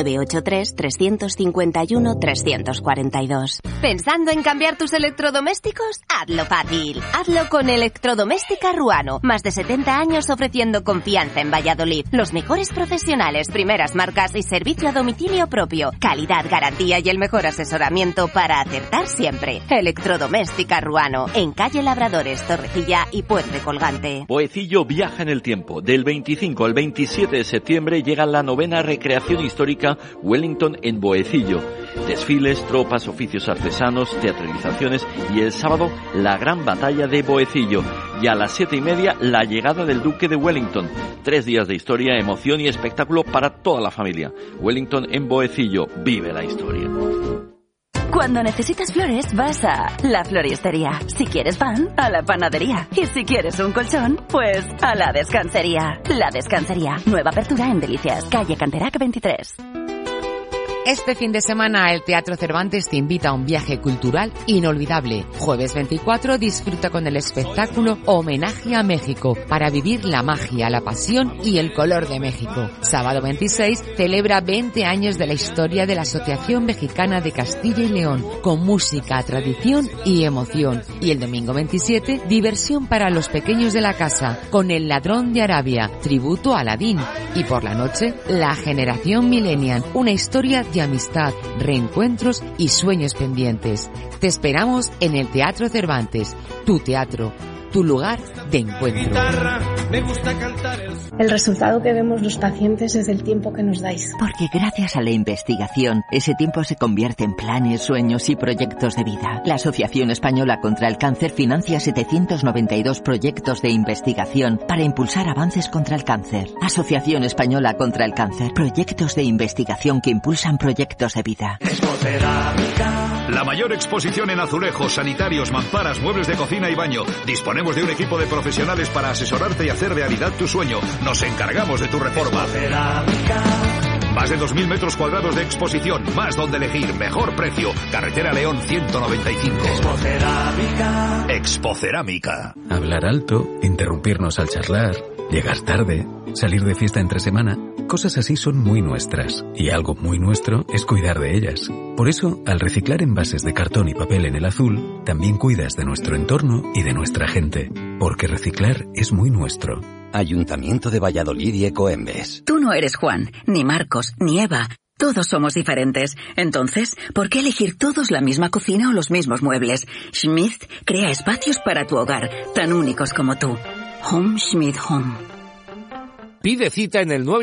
S18: 983-351-342. ¿Pensando en cambiar tus electrodomésticos? Hazlo fácil. Hazlo con Electrodoméstica Ruano. Más de 70 años ofreciendo confianza en Valladolid. Los mejores profesionales, primeras marcas y servicio a domicilio propio. Calidad, garantía y el mejor asesoramiento para acertar siempre. Electrodoméstica Ruano, en calle Labradores, Torrecilla y Puente Colgante.
S19: Boecillo viaja en el tiempo. Del 25 al 27 de septiembre llega la 9ª recreación histórica Wellington en Boecillo. Desfiles, tropas, oficios artesanos, teatralizaciones y el sábado la gran batalla de Boecillo. Y a las 7:30 la llegada del Duque de Wellington. 3 días de historia, emoción y espectáculo para toda la familia. Wellington en Boecillo, vive la historia.
S18: Cuando necesitas flores, vas a la floristería. Si quieres pan, a la panadería. Y si quieres un colchón, pues a la descansería. La Descansería. Nueva apertura en Delicias, calle Canterac 23.
S17: Este fin de semana el Teatro Cervantes te invita a un viaje cultural inolvidable. Jueves 24 disfruta con el espectáculo Homenaje a México para vivir la magia, la pasión y el color de México. Sábado 26 celebra 20 años de la historia de la Asociación Mexicana de Castilla y León con música, tradición y emoción. Y el domingo 27 diversión para los pequeños de la casa con El Ladrón de Arabia, tributo a Aladín. Y por la noche La Generación Millennial, una historia de amistad, reencuentros y sueños pendientes. Te esperamos en el Teatro Cervantes, tu teatro, tu lugar de encuentro.
S20: El resultado que vemos los pacientes es el tiempo que nos dais.
S21: Porque gracias a la investigación, ese tiempo se convierte en planes, sueños y proyectos de vida. La Asociación Española contra el Cáncer financia 792 proyectos de investigación para impulsar avances contra el cáncer. Asociación Española contra el Cáncer. Proyectos de investigación que impulsan proyectos de vida.
S22: La mayor exposición en azulejos, sanitarios, mamparas, muebles de cocina y baño. Disponemos de un equipo de profesionales para asesorarte y hacer realidad tu sueño. Nos encargamos de tu reforma. Más de 2.000 metros cuadrados de exposición, más donde elegir, mejor precio. Carretera León 195. Expocerámica.
S23: Hablar alto, interrumpirnos al charlar, llegar tarde, salir de fiesta entre semana. Cosas así son muy nuestras, y algo muy nuestro es cuidar de ellas. Por eso, al reciclar envases de cartón y papel en el azul, también cuidas de nuestro entorno y de nuestra gente, porque reciclar es muy nuestro.
S24: Ayuntamiento de Valladolid y Ecoembes.
S25: Tú no eres Juan, ni Marcos, ni Eva. Todos somos diferentes. Entonces, ¿por qué elegir todos la misma cocina o los mismos muebles? Schmidt crea espacios para tu hogar, tan únicos como tú. Home Schmidt Home.
S26: Pide cita en el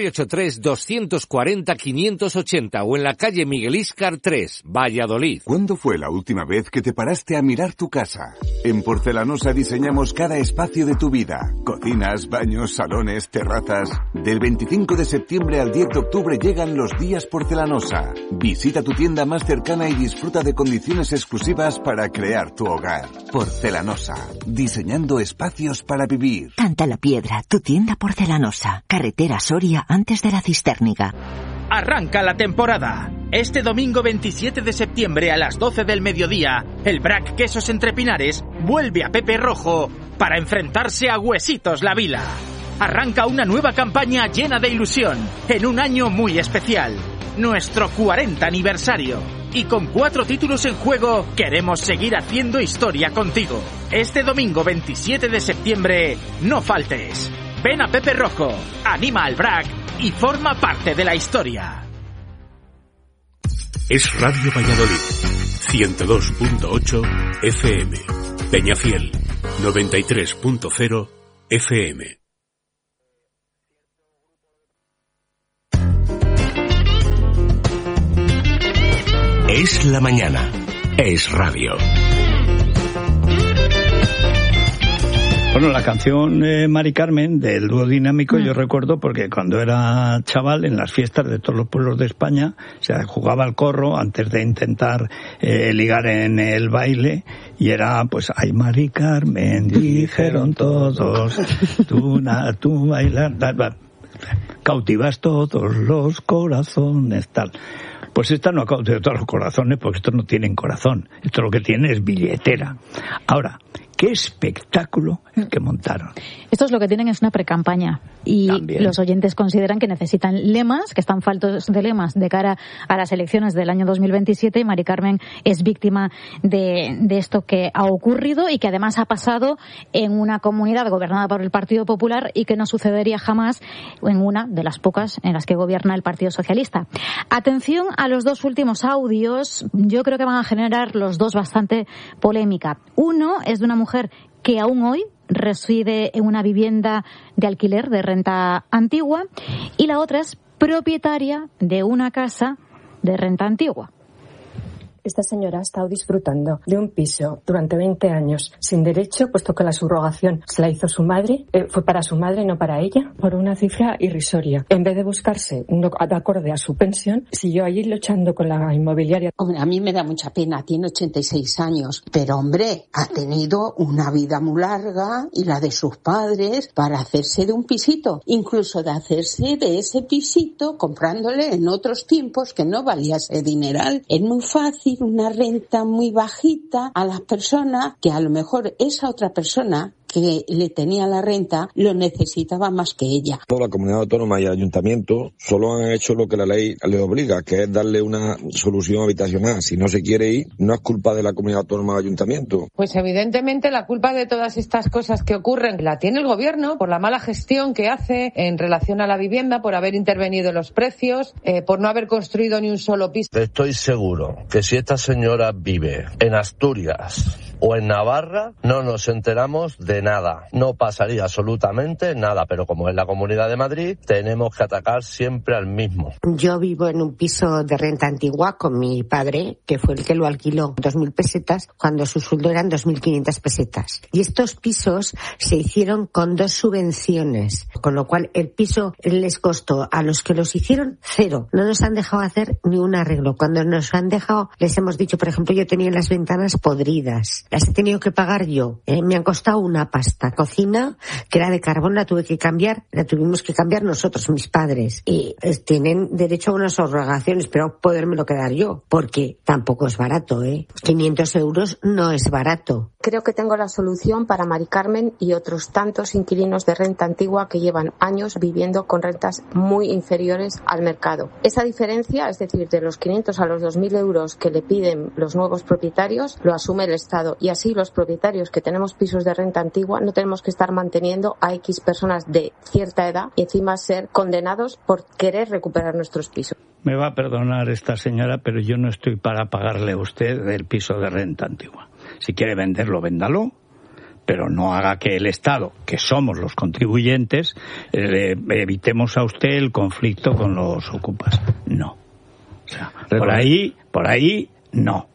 S26: 983-240-580 o en la calle Miguel Íscar 3, Valladolid.
S27: ¿Cuándo fue la última vez que te paraste a mirar tu casa? En Porcelanosa diseñamos cada espacio de tu vida. Cocinas, baños, salones, terrazas. Del 25 de septiembre al 10 de octubre llegan los días Porcelanosa. Visita tu tienda más cercana y disfruta de condiciones exclusivas para crear tu hogar. Porcelanosa. Diseñando espacios para vivir.
S21: Canta la Piedra, tu tienda porcelanosa. Carretera Soria antes de la Cisterniga.
S28: Arranca la temporada.
S1: Este domingo 27 de septiembre a las 12 del mediodía, el BRAC Quesos Entre Pinares vuelve a Pepe Rojo para enfrentarse a Huesitos La Vila. Arranca una nueva campaña llena de ilusión, en un año muy especial, nuestro 40 aniversario. Y con 4 títulos en juego, queremos seguir haciendo historia contigo. Este domingo 27 de septiembre, no faltes. Ven a Pepe Rojo, anima al BRAC y forma parte de la historia.
S2: Es Radio Valladolid, 102.8 FM. Peñafiel, 93.0 FM. Es la mañana. Es radio.
S11: Bueno, la canción Mari Carmen del dúo dinámico yo recuerdo porque cuando era chaval en las fiestas de todos los pueblos de España se jugaba al corro antes de intentar ligar en el baile y era pues ay Mari Carmen dijeron todos tú bailar cautivas todos los corazones tal. Pues esta no ha cautivado todos los corazones porque estos no tienen corazón, esto lo que tiene es billetera. Ahora, qué espectáculo el que montaron.
S16: Estos lo que tienen es una precampaña y también los oyentes consideran que necesitan lemas, que están faltos de lemas de cara a las elecciones del año 2027 y Mari Carmen es víctima de esto que ha ocurrido y que además ha pasado en una comunidad gobernada por el Partido Popular y que no sucedería jamás en una de las pocas en las que gobierna el Partido Socialista. Atención a los 2 últimos audios, yo creo que van a generar los dos bastante polémica. Uno es de una mujer que aún hoy reside en una vivienda de alquiler de renta antigua y la otra es propietaria de una casa de renta antigua.
S3: Esta señora ha estado disfrutando de un piso durante 20 años sin derecho, puesto que la subrogación se la hizo su madre, fue para su madre, no para ella, por una cifra irrisoria. En vez de buscarse uno acorde a su pensión, siguió allí luchando con la inmobiliaria.
S4: Hombre, a mí me da mucha pena, tiene 86 años, pero hombre, ha tenido una vida muy larga y la de sus padres para hacerse de un pisito, incluso de hacerse de ese pisito comprándole en otros tiempos que no valía ese dineral. Es muy fácil una renta muy bajita a las personas que a lo mejor esa otra persona que le tenía la renta lo necesitaba más que ella.
S5: Toda la comunidad autónoma y el ayuntamiento solo han hecho lo que la ley le obliga, que es darle una solución habitacional. Si no se quiere ir, no es culpa de la comunidad autónoma o ayuntamiento.
S6: Pues evidentemente la culpa de todas estas cosas que ocurren la tiene el gobierno por la mala gestión que hace en relación a la vivienda, por haber intervenido en los precios, por no haber construido ni un solo piso.
S8: Estoy seguro que si esta señora vive en Asturias o en Navarra, no nos enteramos de nada. No pasaría absolutamente nada, pero como es la Comunidad de Madrid, tenemos que atacar siempre al mismo.
S4: Yo vivo en un piso de renta antigua con mi padre, que fue el que lo alquiló 2.000 pesetas, cuando su sueldo eran 2.500 pesetas. Y estos pisos se hicieron con 2 subvenciones, con lo cual el piso les costó a los que los hicieron 0. No nos han dejado hacer ni un arreglo. Cuando nos han dejado, les hemos dicho, por ejemplo, yo tenía las ventanas podridas. Las he tenido que pagar yo. Me han costado una pasta. Cocina, que era de carbón, la tuve que cambiar, la tuvimos que cambiar nosotros, mis padres. Y tienen derecho a unas subrogaciones, pero podérmelo quedar yo, porque tampoco es barato, 500 euros no es barato.
S20: Creo que tengo la solución para Mari Carmen y otros tantos inquilinos de renta antigua que llevan años viviendo con rentas muy inferiores al mercado. Esa diferencia, es decir, de los 500 a los 2.000 euros que le piden los nuevos propietarios, lo asume el Estado. Y así los propietarios que tenemos pisos de renta antigua no tenemos que estar manteniendo a X personas de cierta edad y encima ser condenados por querer recuperar nuestros pisos.
S11: Me va a perdonar esta señora, pero yo no estoy para pagarle a usted el piso de renta antigua. Si quiere venderlo, véndalo, pero no haga que el Estado, que somos los contribuyentes, evitemos a usted el conflicto con los ocupas. No. O sea, por ahí, no.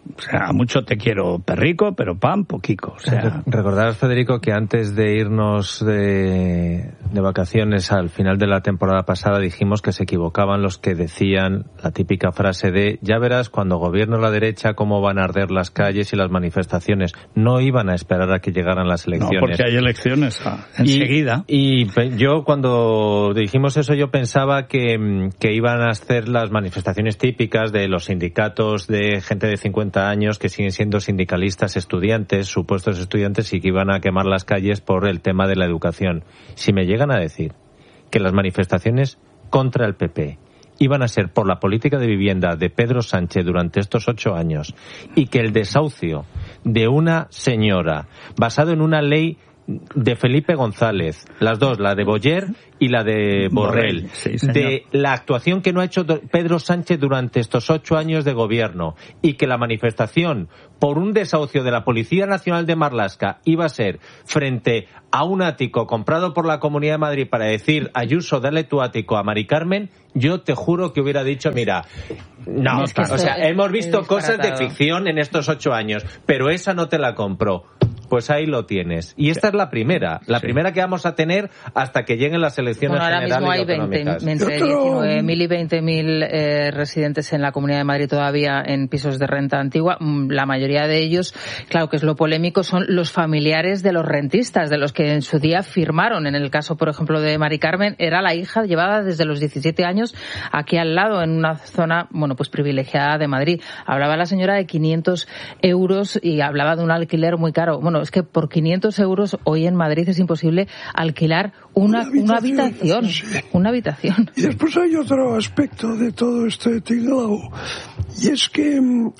S11: O sea, mucho te quiero, perrico, pero pan, poquico. O sea,
S7: recordarás, Federico, que antes de irnos de vacaciones al final de la temporada pasada dijimos que se equivocaban los que decían la típica frase de ya verás cuando gobierne la derecha cómo van a arder las calles y las manifestaciones. No iban a esperar a que llegaran las elecciones.
S11: No, porque hay elecciones enseguida.
S7: Y yo cuando dijimos eso yo pensaba que iban a hacer las manifestaciones típicas de los sindicatos de gente de 50 años que siguen siendo sindicalistas, estudiantes, supuestos estudiantes, y que iban a quemar las calles por el tema de la educación. Si me llegan a decir que las manifestaciones contra el PP iban a ser por la política de vivienda de Pedro Sánchez durante estos 8 años y que el desahucio de una señora basado en una ley de Felipe González, las dos, la de Boyer y la de Borrell,
S11: sí,
S7: de la actuación que no ha hecho Pedro Sánchez durante estos 8 años de gobierno, y que la manifestación por un desahucio de la Policía Nacional de Marlaska iba a ser frente a un ático comprado por la Comunidad de Madrid para decir Ayuso, dale tu ático a Mari Carmen, yo te juro que hubiera dicho, mira, no, o sea, hemos visto cosas de ficción en estos 8 años, pero esa no te la compro. Pues ahí lo tienes. Y esta es la primera que vamos a tener hasta que lleguen las elecciones generales y autonómicas.
S6: Ahora mismo hay entre 19.000 y 20.000 residentes en la Comunidad de Madrid todavía en pisos de renta antigua. La mayoría de ellos, claro que es lo polémico, son los familiares de los rentistas, de los que en su día firmaron. En el caso, por ejemplo, de Mari Carmen, era la hija llevada desde los 17 años aquí al lado, en una zona, bueno, pues privilegiada de Madrid. Hablaba la señora de 500 euros y hablaba de un alquiler muy caro. Bueno, es que por 500 euros hoy en Madrid es imposible alquilar una habitación. Sí. Una habitación.
S9: Y después hay otro aspecto de todo este tinglao, y es que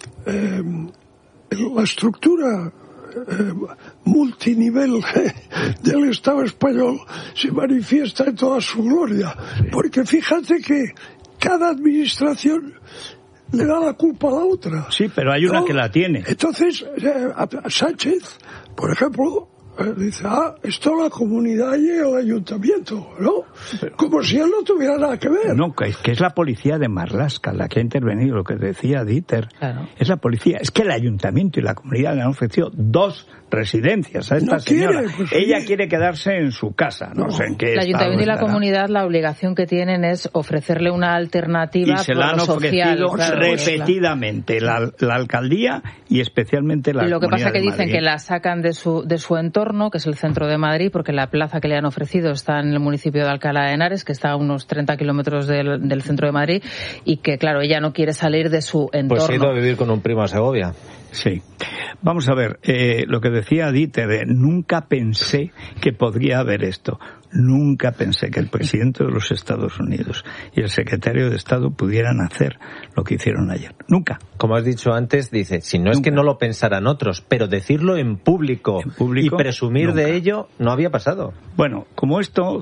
S9: la estructura multinivel del Estado español se manifiesta en toda su gloria. Porque fíjate que cada administración le da la culpa a la otra.
S11: Sí, pero hay una que la tiene.
S9: Entonces, Sánchez, por ejemplo, dice, esto la comunidad y el ayuntamiento, ¿no? Como si él no tuviera nada que ver.
S11: No, que es la policía de Marlaska la que ha intervenido, lo que decía Dieter. Claro. Es la policía. Es que el ayuntamiento y la comunidad le han ofrecido 2 residencias a esta señora. Ella quiere quedarse en su casa. No sé en qué
S6: el ayuntamiento y la comunidad, la obligación que tienen es ofrecerle una alternativa.
S11: Y se la han ofrecido repetidamente la alcaldía y especialmente la comunidad.
S6: Y lo que pasa es que dicen
S11: Madrid.
S6: Que la sacan de su entorno, que es el centro de Madrid, porque la plaza que le han ofrecido está en el municipio de Alcalá de Henares, que está a unos 30 kilómetros del centro de Madrid, y que, claro, ella no quiere salir de su entorno.
S7: Pues ha ido a vivir con un primo a Segovia.
S11: Sí. Vamos a ver, lo que decía Dieter, nunca pensé que podría haber esto. Nunca pensé que el presidente de los Estados Unidos y el secretario de Estado pudieran hacer lo que hicieron ayer. Nunca.
S7: Como has dicho antes, dice, si no es que no lo pensaran otros, pero decirlo en público y presumir de ello no había pasado.
S11: Bueno, como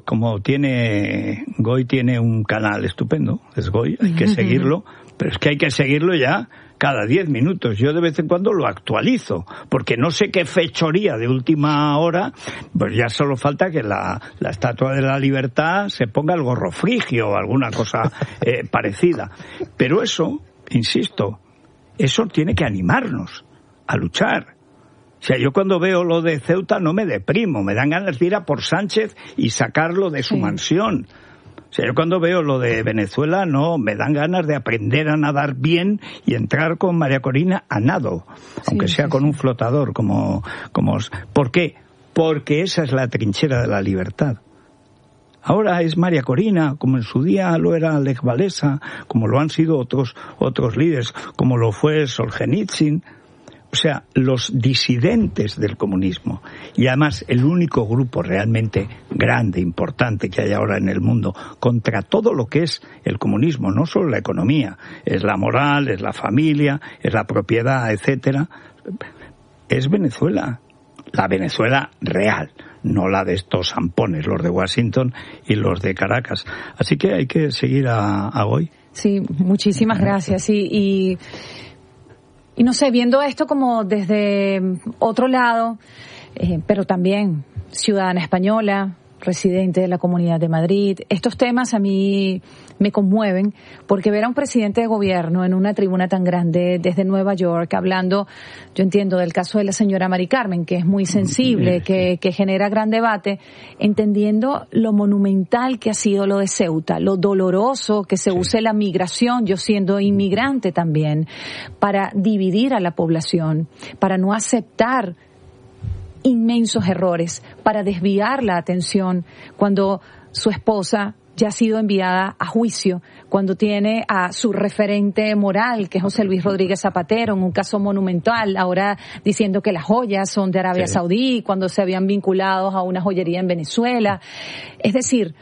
S11: Goy tiene un canal estupendo, es Goy, hay que seguirlo, pero es que hay que seguirlo ya cada 10 minutos. Yo de vez en cuando lo actualizo, porque no sé qué fechoría de última hora, pues ya solo falta que la Estatua de la Libertad se ponga el gorro frigio o alguna cosa parecida. Pero eso, insisto, eso tiene que animarnos a luchar. O sea, yo cuando veo lo de Ceuta no me deprimo, me dan ganas de ir a por Sánchez y sacarlo de su mansión. O sea, yo cuando veo lo de Venezuela, no, me dan ganas de aprender a nadar bien y entrar con María Corina a nado, aunque sea con un flotador, como. ¿Por qué? Porque esa es la trinchera de la libertad. Ahora es María Corina, como en su día lo era Lech Walesa, como lo han sido otros líderes, como lo fue Solzhenitsyn. O sea, los disidentes del comunismo, y además el único grupo realmente grande, importante que hay ahora en el mundo contra todo lo que es el comunismo, no solo la economía, es la moral, es la familia, es la propiedad, etcétera, es Venezuela, la Venezuela real, no la de estos zampones, los de Washington y los de Caracas. Así que hay que seguir a Goy.
S10: Sí, muchísimas gracias. Y no sé, viendo esto como desde otro lado, pero también ciudadana española, residente de la Comunidad de Madrid. Estos temas a mí me conmueven porque ver a un presidente de gobierno en una tribuna tan grande desde Nueva York hablando, yo entiendo del caso de la señora Mari Carmen, que es muy sensible, que genera gran debate, entendiendo lo monumental que ha sido lo de Ceuta, lo doloroso que se use la migración, yo siendo inmigrante también, para dividir a la población, para no aceptar inmensos errores, para desviar la atención cuando su esposa ya ha sido enviada a juicio, cuando tiene a su referente moral, que es José Luis Rodríguez Zapatero, en un caso monumental, ahora diciendo que las joyas son de Arabia Saudí, cuando se habían vinculado a una joyería en Venezuela. Es decir,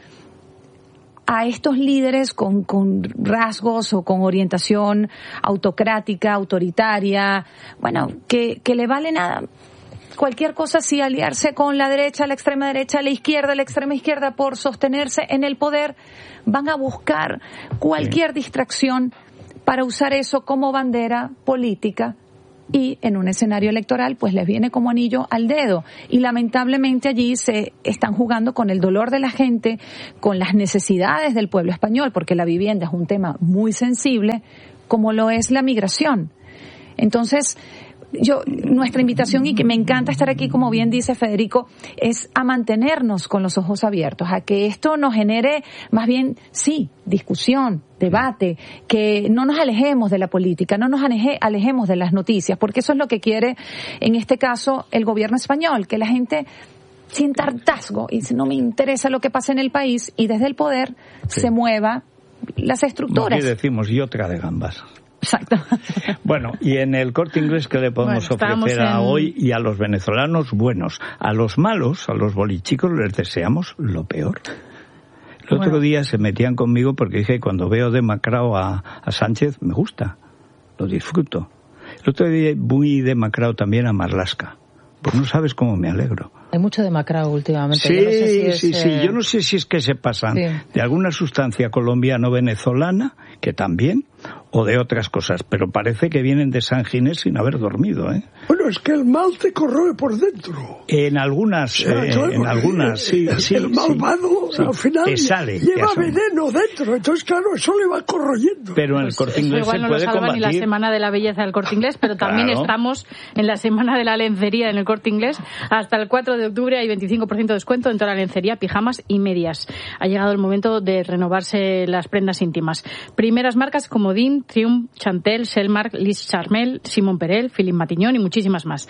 S10: a estos líderes con rasgos o con orientación autocrática, autoritaria, bueno, que le vale nada cualquier cosa, sí, aliarse con la derecha, la extrema derecha, la extrema izquierda por sostenerse en el poder, van a buscar cualquier distracción para usar eso como bandera política y en un escenario electoral pues les viene como anillo al dedo y lamentablemente allí se están jugando con el dolor de la gente, con las necesidades del pueblo español, porque la vivienda es un tema muy sensible como lo es la migración. Entonces, nuestra invitación, y que me encanta estar aquí, como bien dice Federico, es a mantenernos con los ojos abiertos, a que esto nos genere más bien, sí, discusión, debate, que no nos alejemos de la política, no nos alejemos de las noticias, porque eso es lo que quiere, en este caso, el gobierno español, que la gente sienta hartazgo y no me interesa lo que pasa en el país y desde el poder se mueva las estructuras.
S11: Aquí decimos, y otra de gambas.
S10: Exacto.
S11: Bueno, y en el Corte Inglés, ¿qué le podemos ofrecer a hoy y a los venezolanos buenos? A los malos, a los bolichicos, les deseamos lo peor. El otro día se metían conmigo porque dije, cuando veo demacrado a Sánchez, me gusta, lo disfruto. El otro día muy demacrado también a Marlaska. Pues no sabes cómo me alegro.
S6: Hay mucho demacrado últimamente.
S11: Sí,
S6: yo no sé si
S11: sí. Yo no sé si es que se pasan de alguna sustancia colombiano-venezolana, que también, o de otras cosas, pero parece que vienen de San Ginés sin haber dormido, ¿eh?
S9: Bueno, es que el mal te corroe por dentro.
S11: En algunas, sí.
S9: El malvado, al final,
S11: te sale,
S9: lleva veneno dentro, entonces claro, eso le va corroyendo.
S11: Pero en el Corte Inglés
S12: igual
S11: se
S12: no
S11: puede
S12: lo salva
S11: combatir.
S12: ni la Semana de la Belleza del Corte Inglés, pero también estamos en la Semana de la Lencería en el Corte Inglés. Hasta el 4 de octubre hay 25% de descuento en toda la lencería, pijamas y medias. Ha llegado el momento de renovarse las prendas íntimas. Primeras marcas como Dean, Triumph, Chantel, Selmark, Liz Charmel, Simon Perel, Philippe Matiñón y muchísimas más.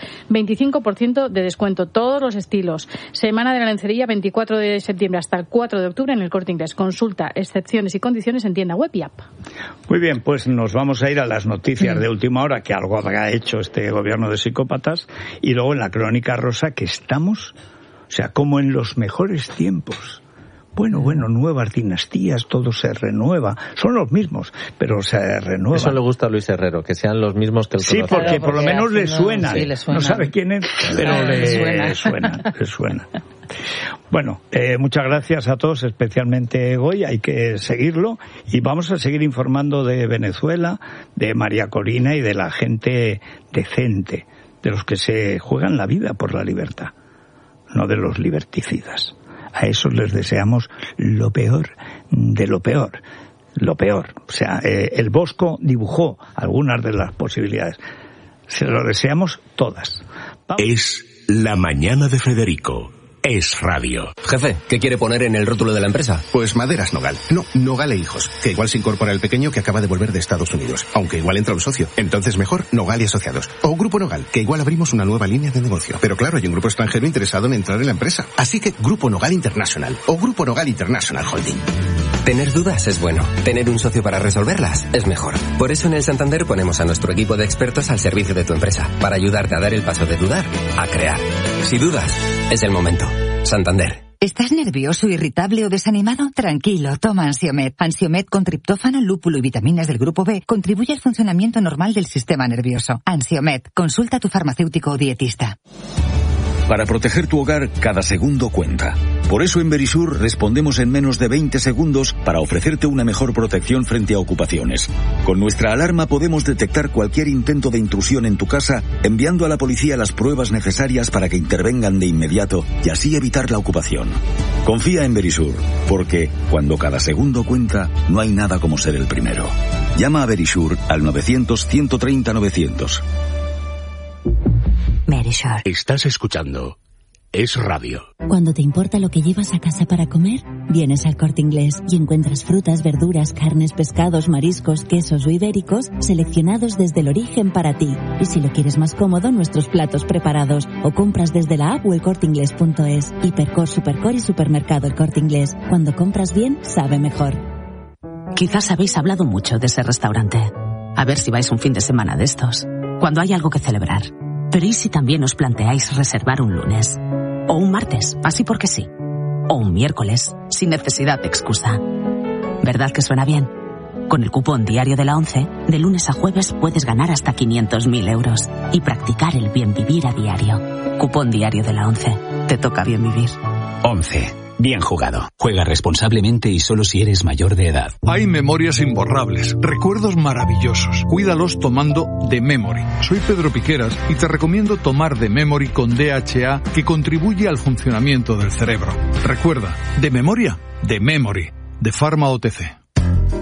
S12: 25% de descuento, todos los estilos. Semana de la lencería, 24 de septiembre hasta el 4 de octubre en el Corte Inglés. Consulta excepciones y condiciones en tienda web y app.
S11: Muy bien, pues nos vamos a ir a las noticias de última hora, que algo habrá hecho este gobierno de psicópatas, y luego en la Crónica Rosa, que estamos, o sea, como en los mejores tiempos. Bueno, nuevas dinastías, todo se renueva. Son los mismos, pero se renueva.
S7: Eso le gusta a Luis Herrero, que sean los mismos que el
S11: Sí,
S7: conocido.
S11: porque por lo menos le suenan.
S6: Sí, le suenan.
S11: No sabe quién es, pero le suena. Bueno, muchas gracias a todos, especialmente hoy. Hay que seguirlo y vamos a seguir informando de Venezuela, de María Corina y de la gente decente, de los que se juegan la vida por la libertad, no de los liberticidas. A esos les deseamos lo peor de lo peor. Lo peor. O sea, el Bosco dibujó algunas de las posibilidades. Se lo deseamos todas. Vamos.
S2: Es La Mañana de Federico. Es Radio.
S13: Jefe, ¿qué quiere poner en el rótulo de la empresa?
S14: Pues Maderas Nogal. No, Nogal e Hijos. Que igual se incorpora el pequeño que acaba de volver de Estados Unidos. Aunque igual entra un socio. Entonces mejor Nogal y Asociados. O Grupo Nogal, que igual abrimos una nueva línea de negocio. Pero claro, hay un grupo extranjero interesado en entrar en la empresa. Así que Grupo Nogal International. O Grupo Nogal International Holding.
S13: Tener dudas es bueno. Tener un socio para resolverlas es mejor. Por eso en el Santander ponemos a nuestro equipo de expertos al servicio de tu empresa. Para ayudarte a dar el paso de dudar a crear. Si dudas, es el momento. Santander.
S15: ¿Estás nervioso, irritable o desanimado? Tranquilo, toma Ansiomed. Ansiomed con triptófano, lúpulo y vitaminas del grupo B contribuye al funcionamiento normal del sistema nervioso. Ansiomed, consulta a tu farmacéutico o dietista.
S17: Para proteger tu hogar, cada segundo cuenta. Por eso en Verisur respondemos en menos de 20 segundos para ofrecerte una mejor protección frente a ocupaciones. Con nuestra alarma podemos detectar cualquier intento de intrusión en tu casa, enviando a la policía las pruebas necesarias para que intervengan de inmediato y así evitar la ocupación. Confía en Verisur, porque cuando cada segundo cuenta, no hay nada como ser el primero. Llama a Verisur al 900-130-900.
S15: Verisur.
S2: Estás escuchando Es Radio.
S18: Cuando te importa lo que llevas a casa para comer, vienes al Corte Inglés y encuentras frutas, verduras, carnes, pescados, mariscos, quesos o ibéricos seleccionados desde el origen para ti. Y si lo quieres más cómodo, nuestros platos preparados o compras desde la app o elcorteinglés.es. Hipercor, Supercor y Supermercado El Corte Inglés. Cuando compras bien, sabe mejor.
S19: Quizás habéis hablado mucho de ese restaurante. A ver si vais un fin de semana de estos, cuando hay algo que celebrar. Pero ¿y si también os planteáis reservar un lunes? O un martes, así porque sí. O un miércoles, sin necesidad de excusa. ¿Verdad que suena bien? Con el cupón diario de la ONCE, de lunes a jueves puedes ganar hasta 500.000 euros y practicar el bien vivir a diario. Cupón diario de la ONCE. Te toca bien vivir.
S2: 11. Bien jugado. Juega responsablemente y solo si eres mayor de edad.
S22: Hay memorias imborrables, recuerdos maravillosos. Cuídalos tomando The Memory. Soy Pedro Piqueras y te recomiendo tomar The Memory con DHA, que contribuye al funcionamiento del cerebro. Recuerda, de memoria, The Memory, de Pharma OTC.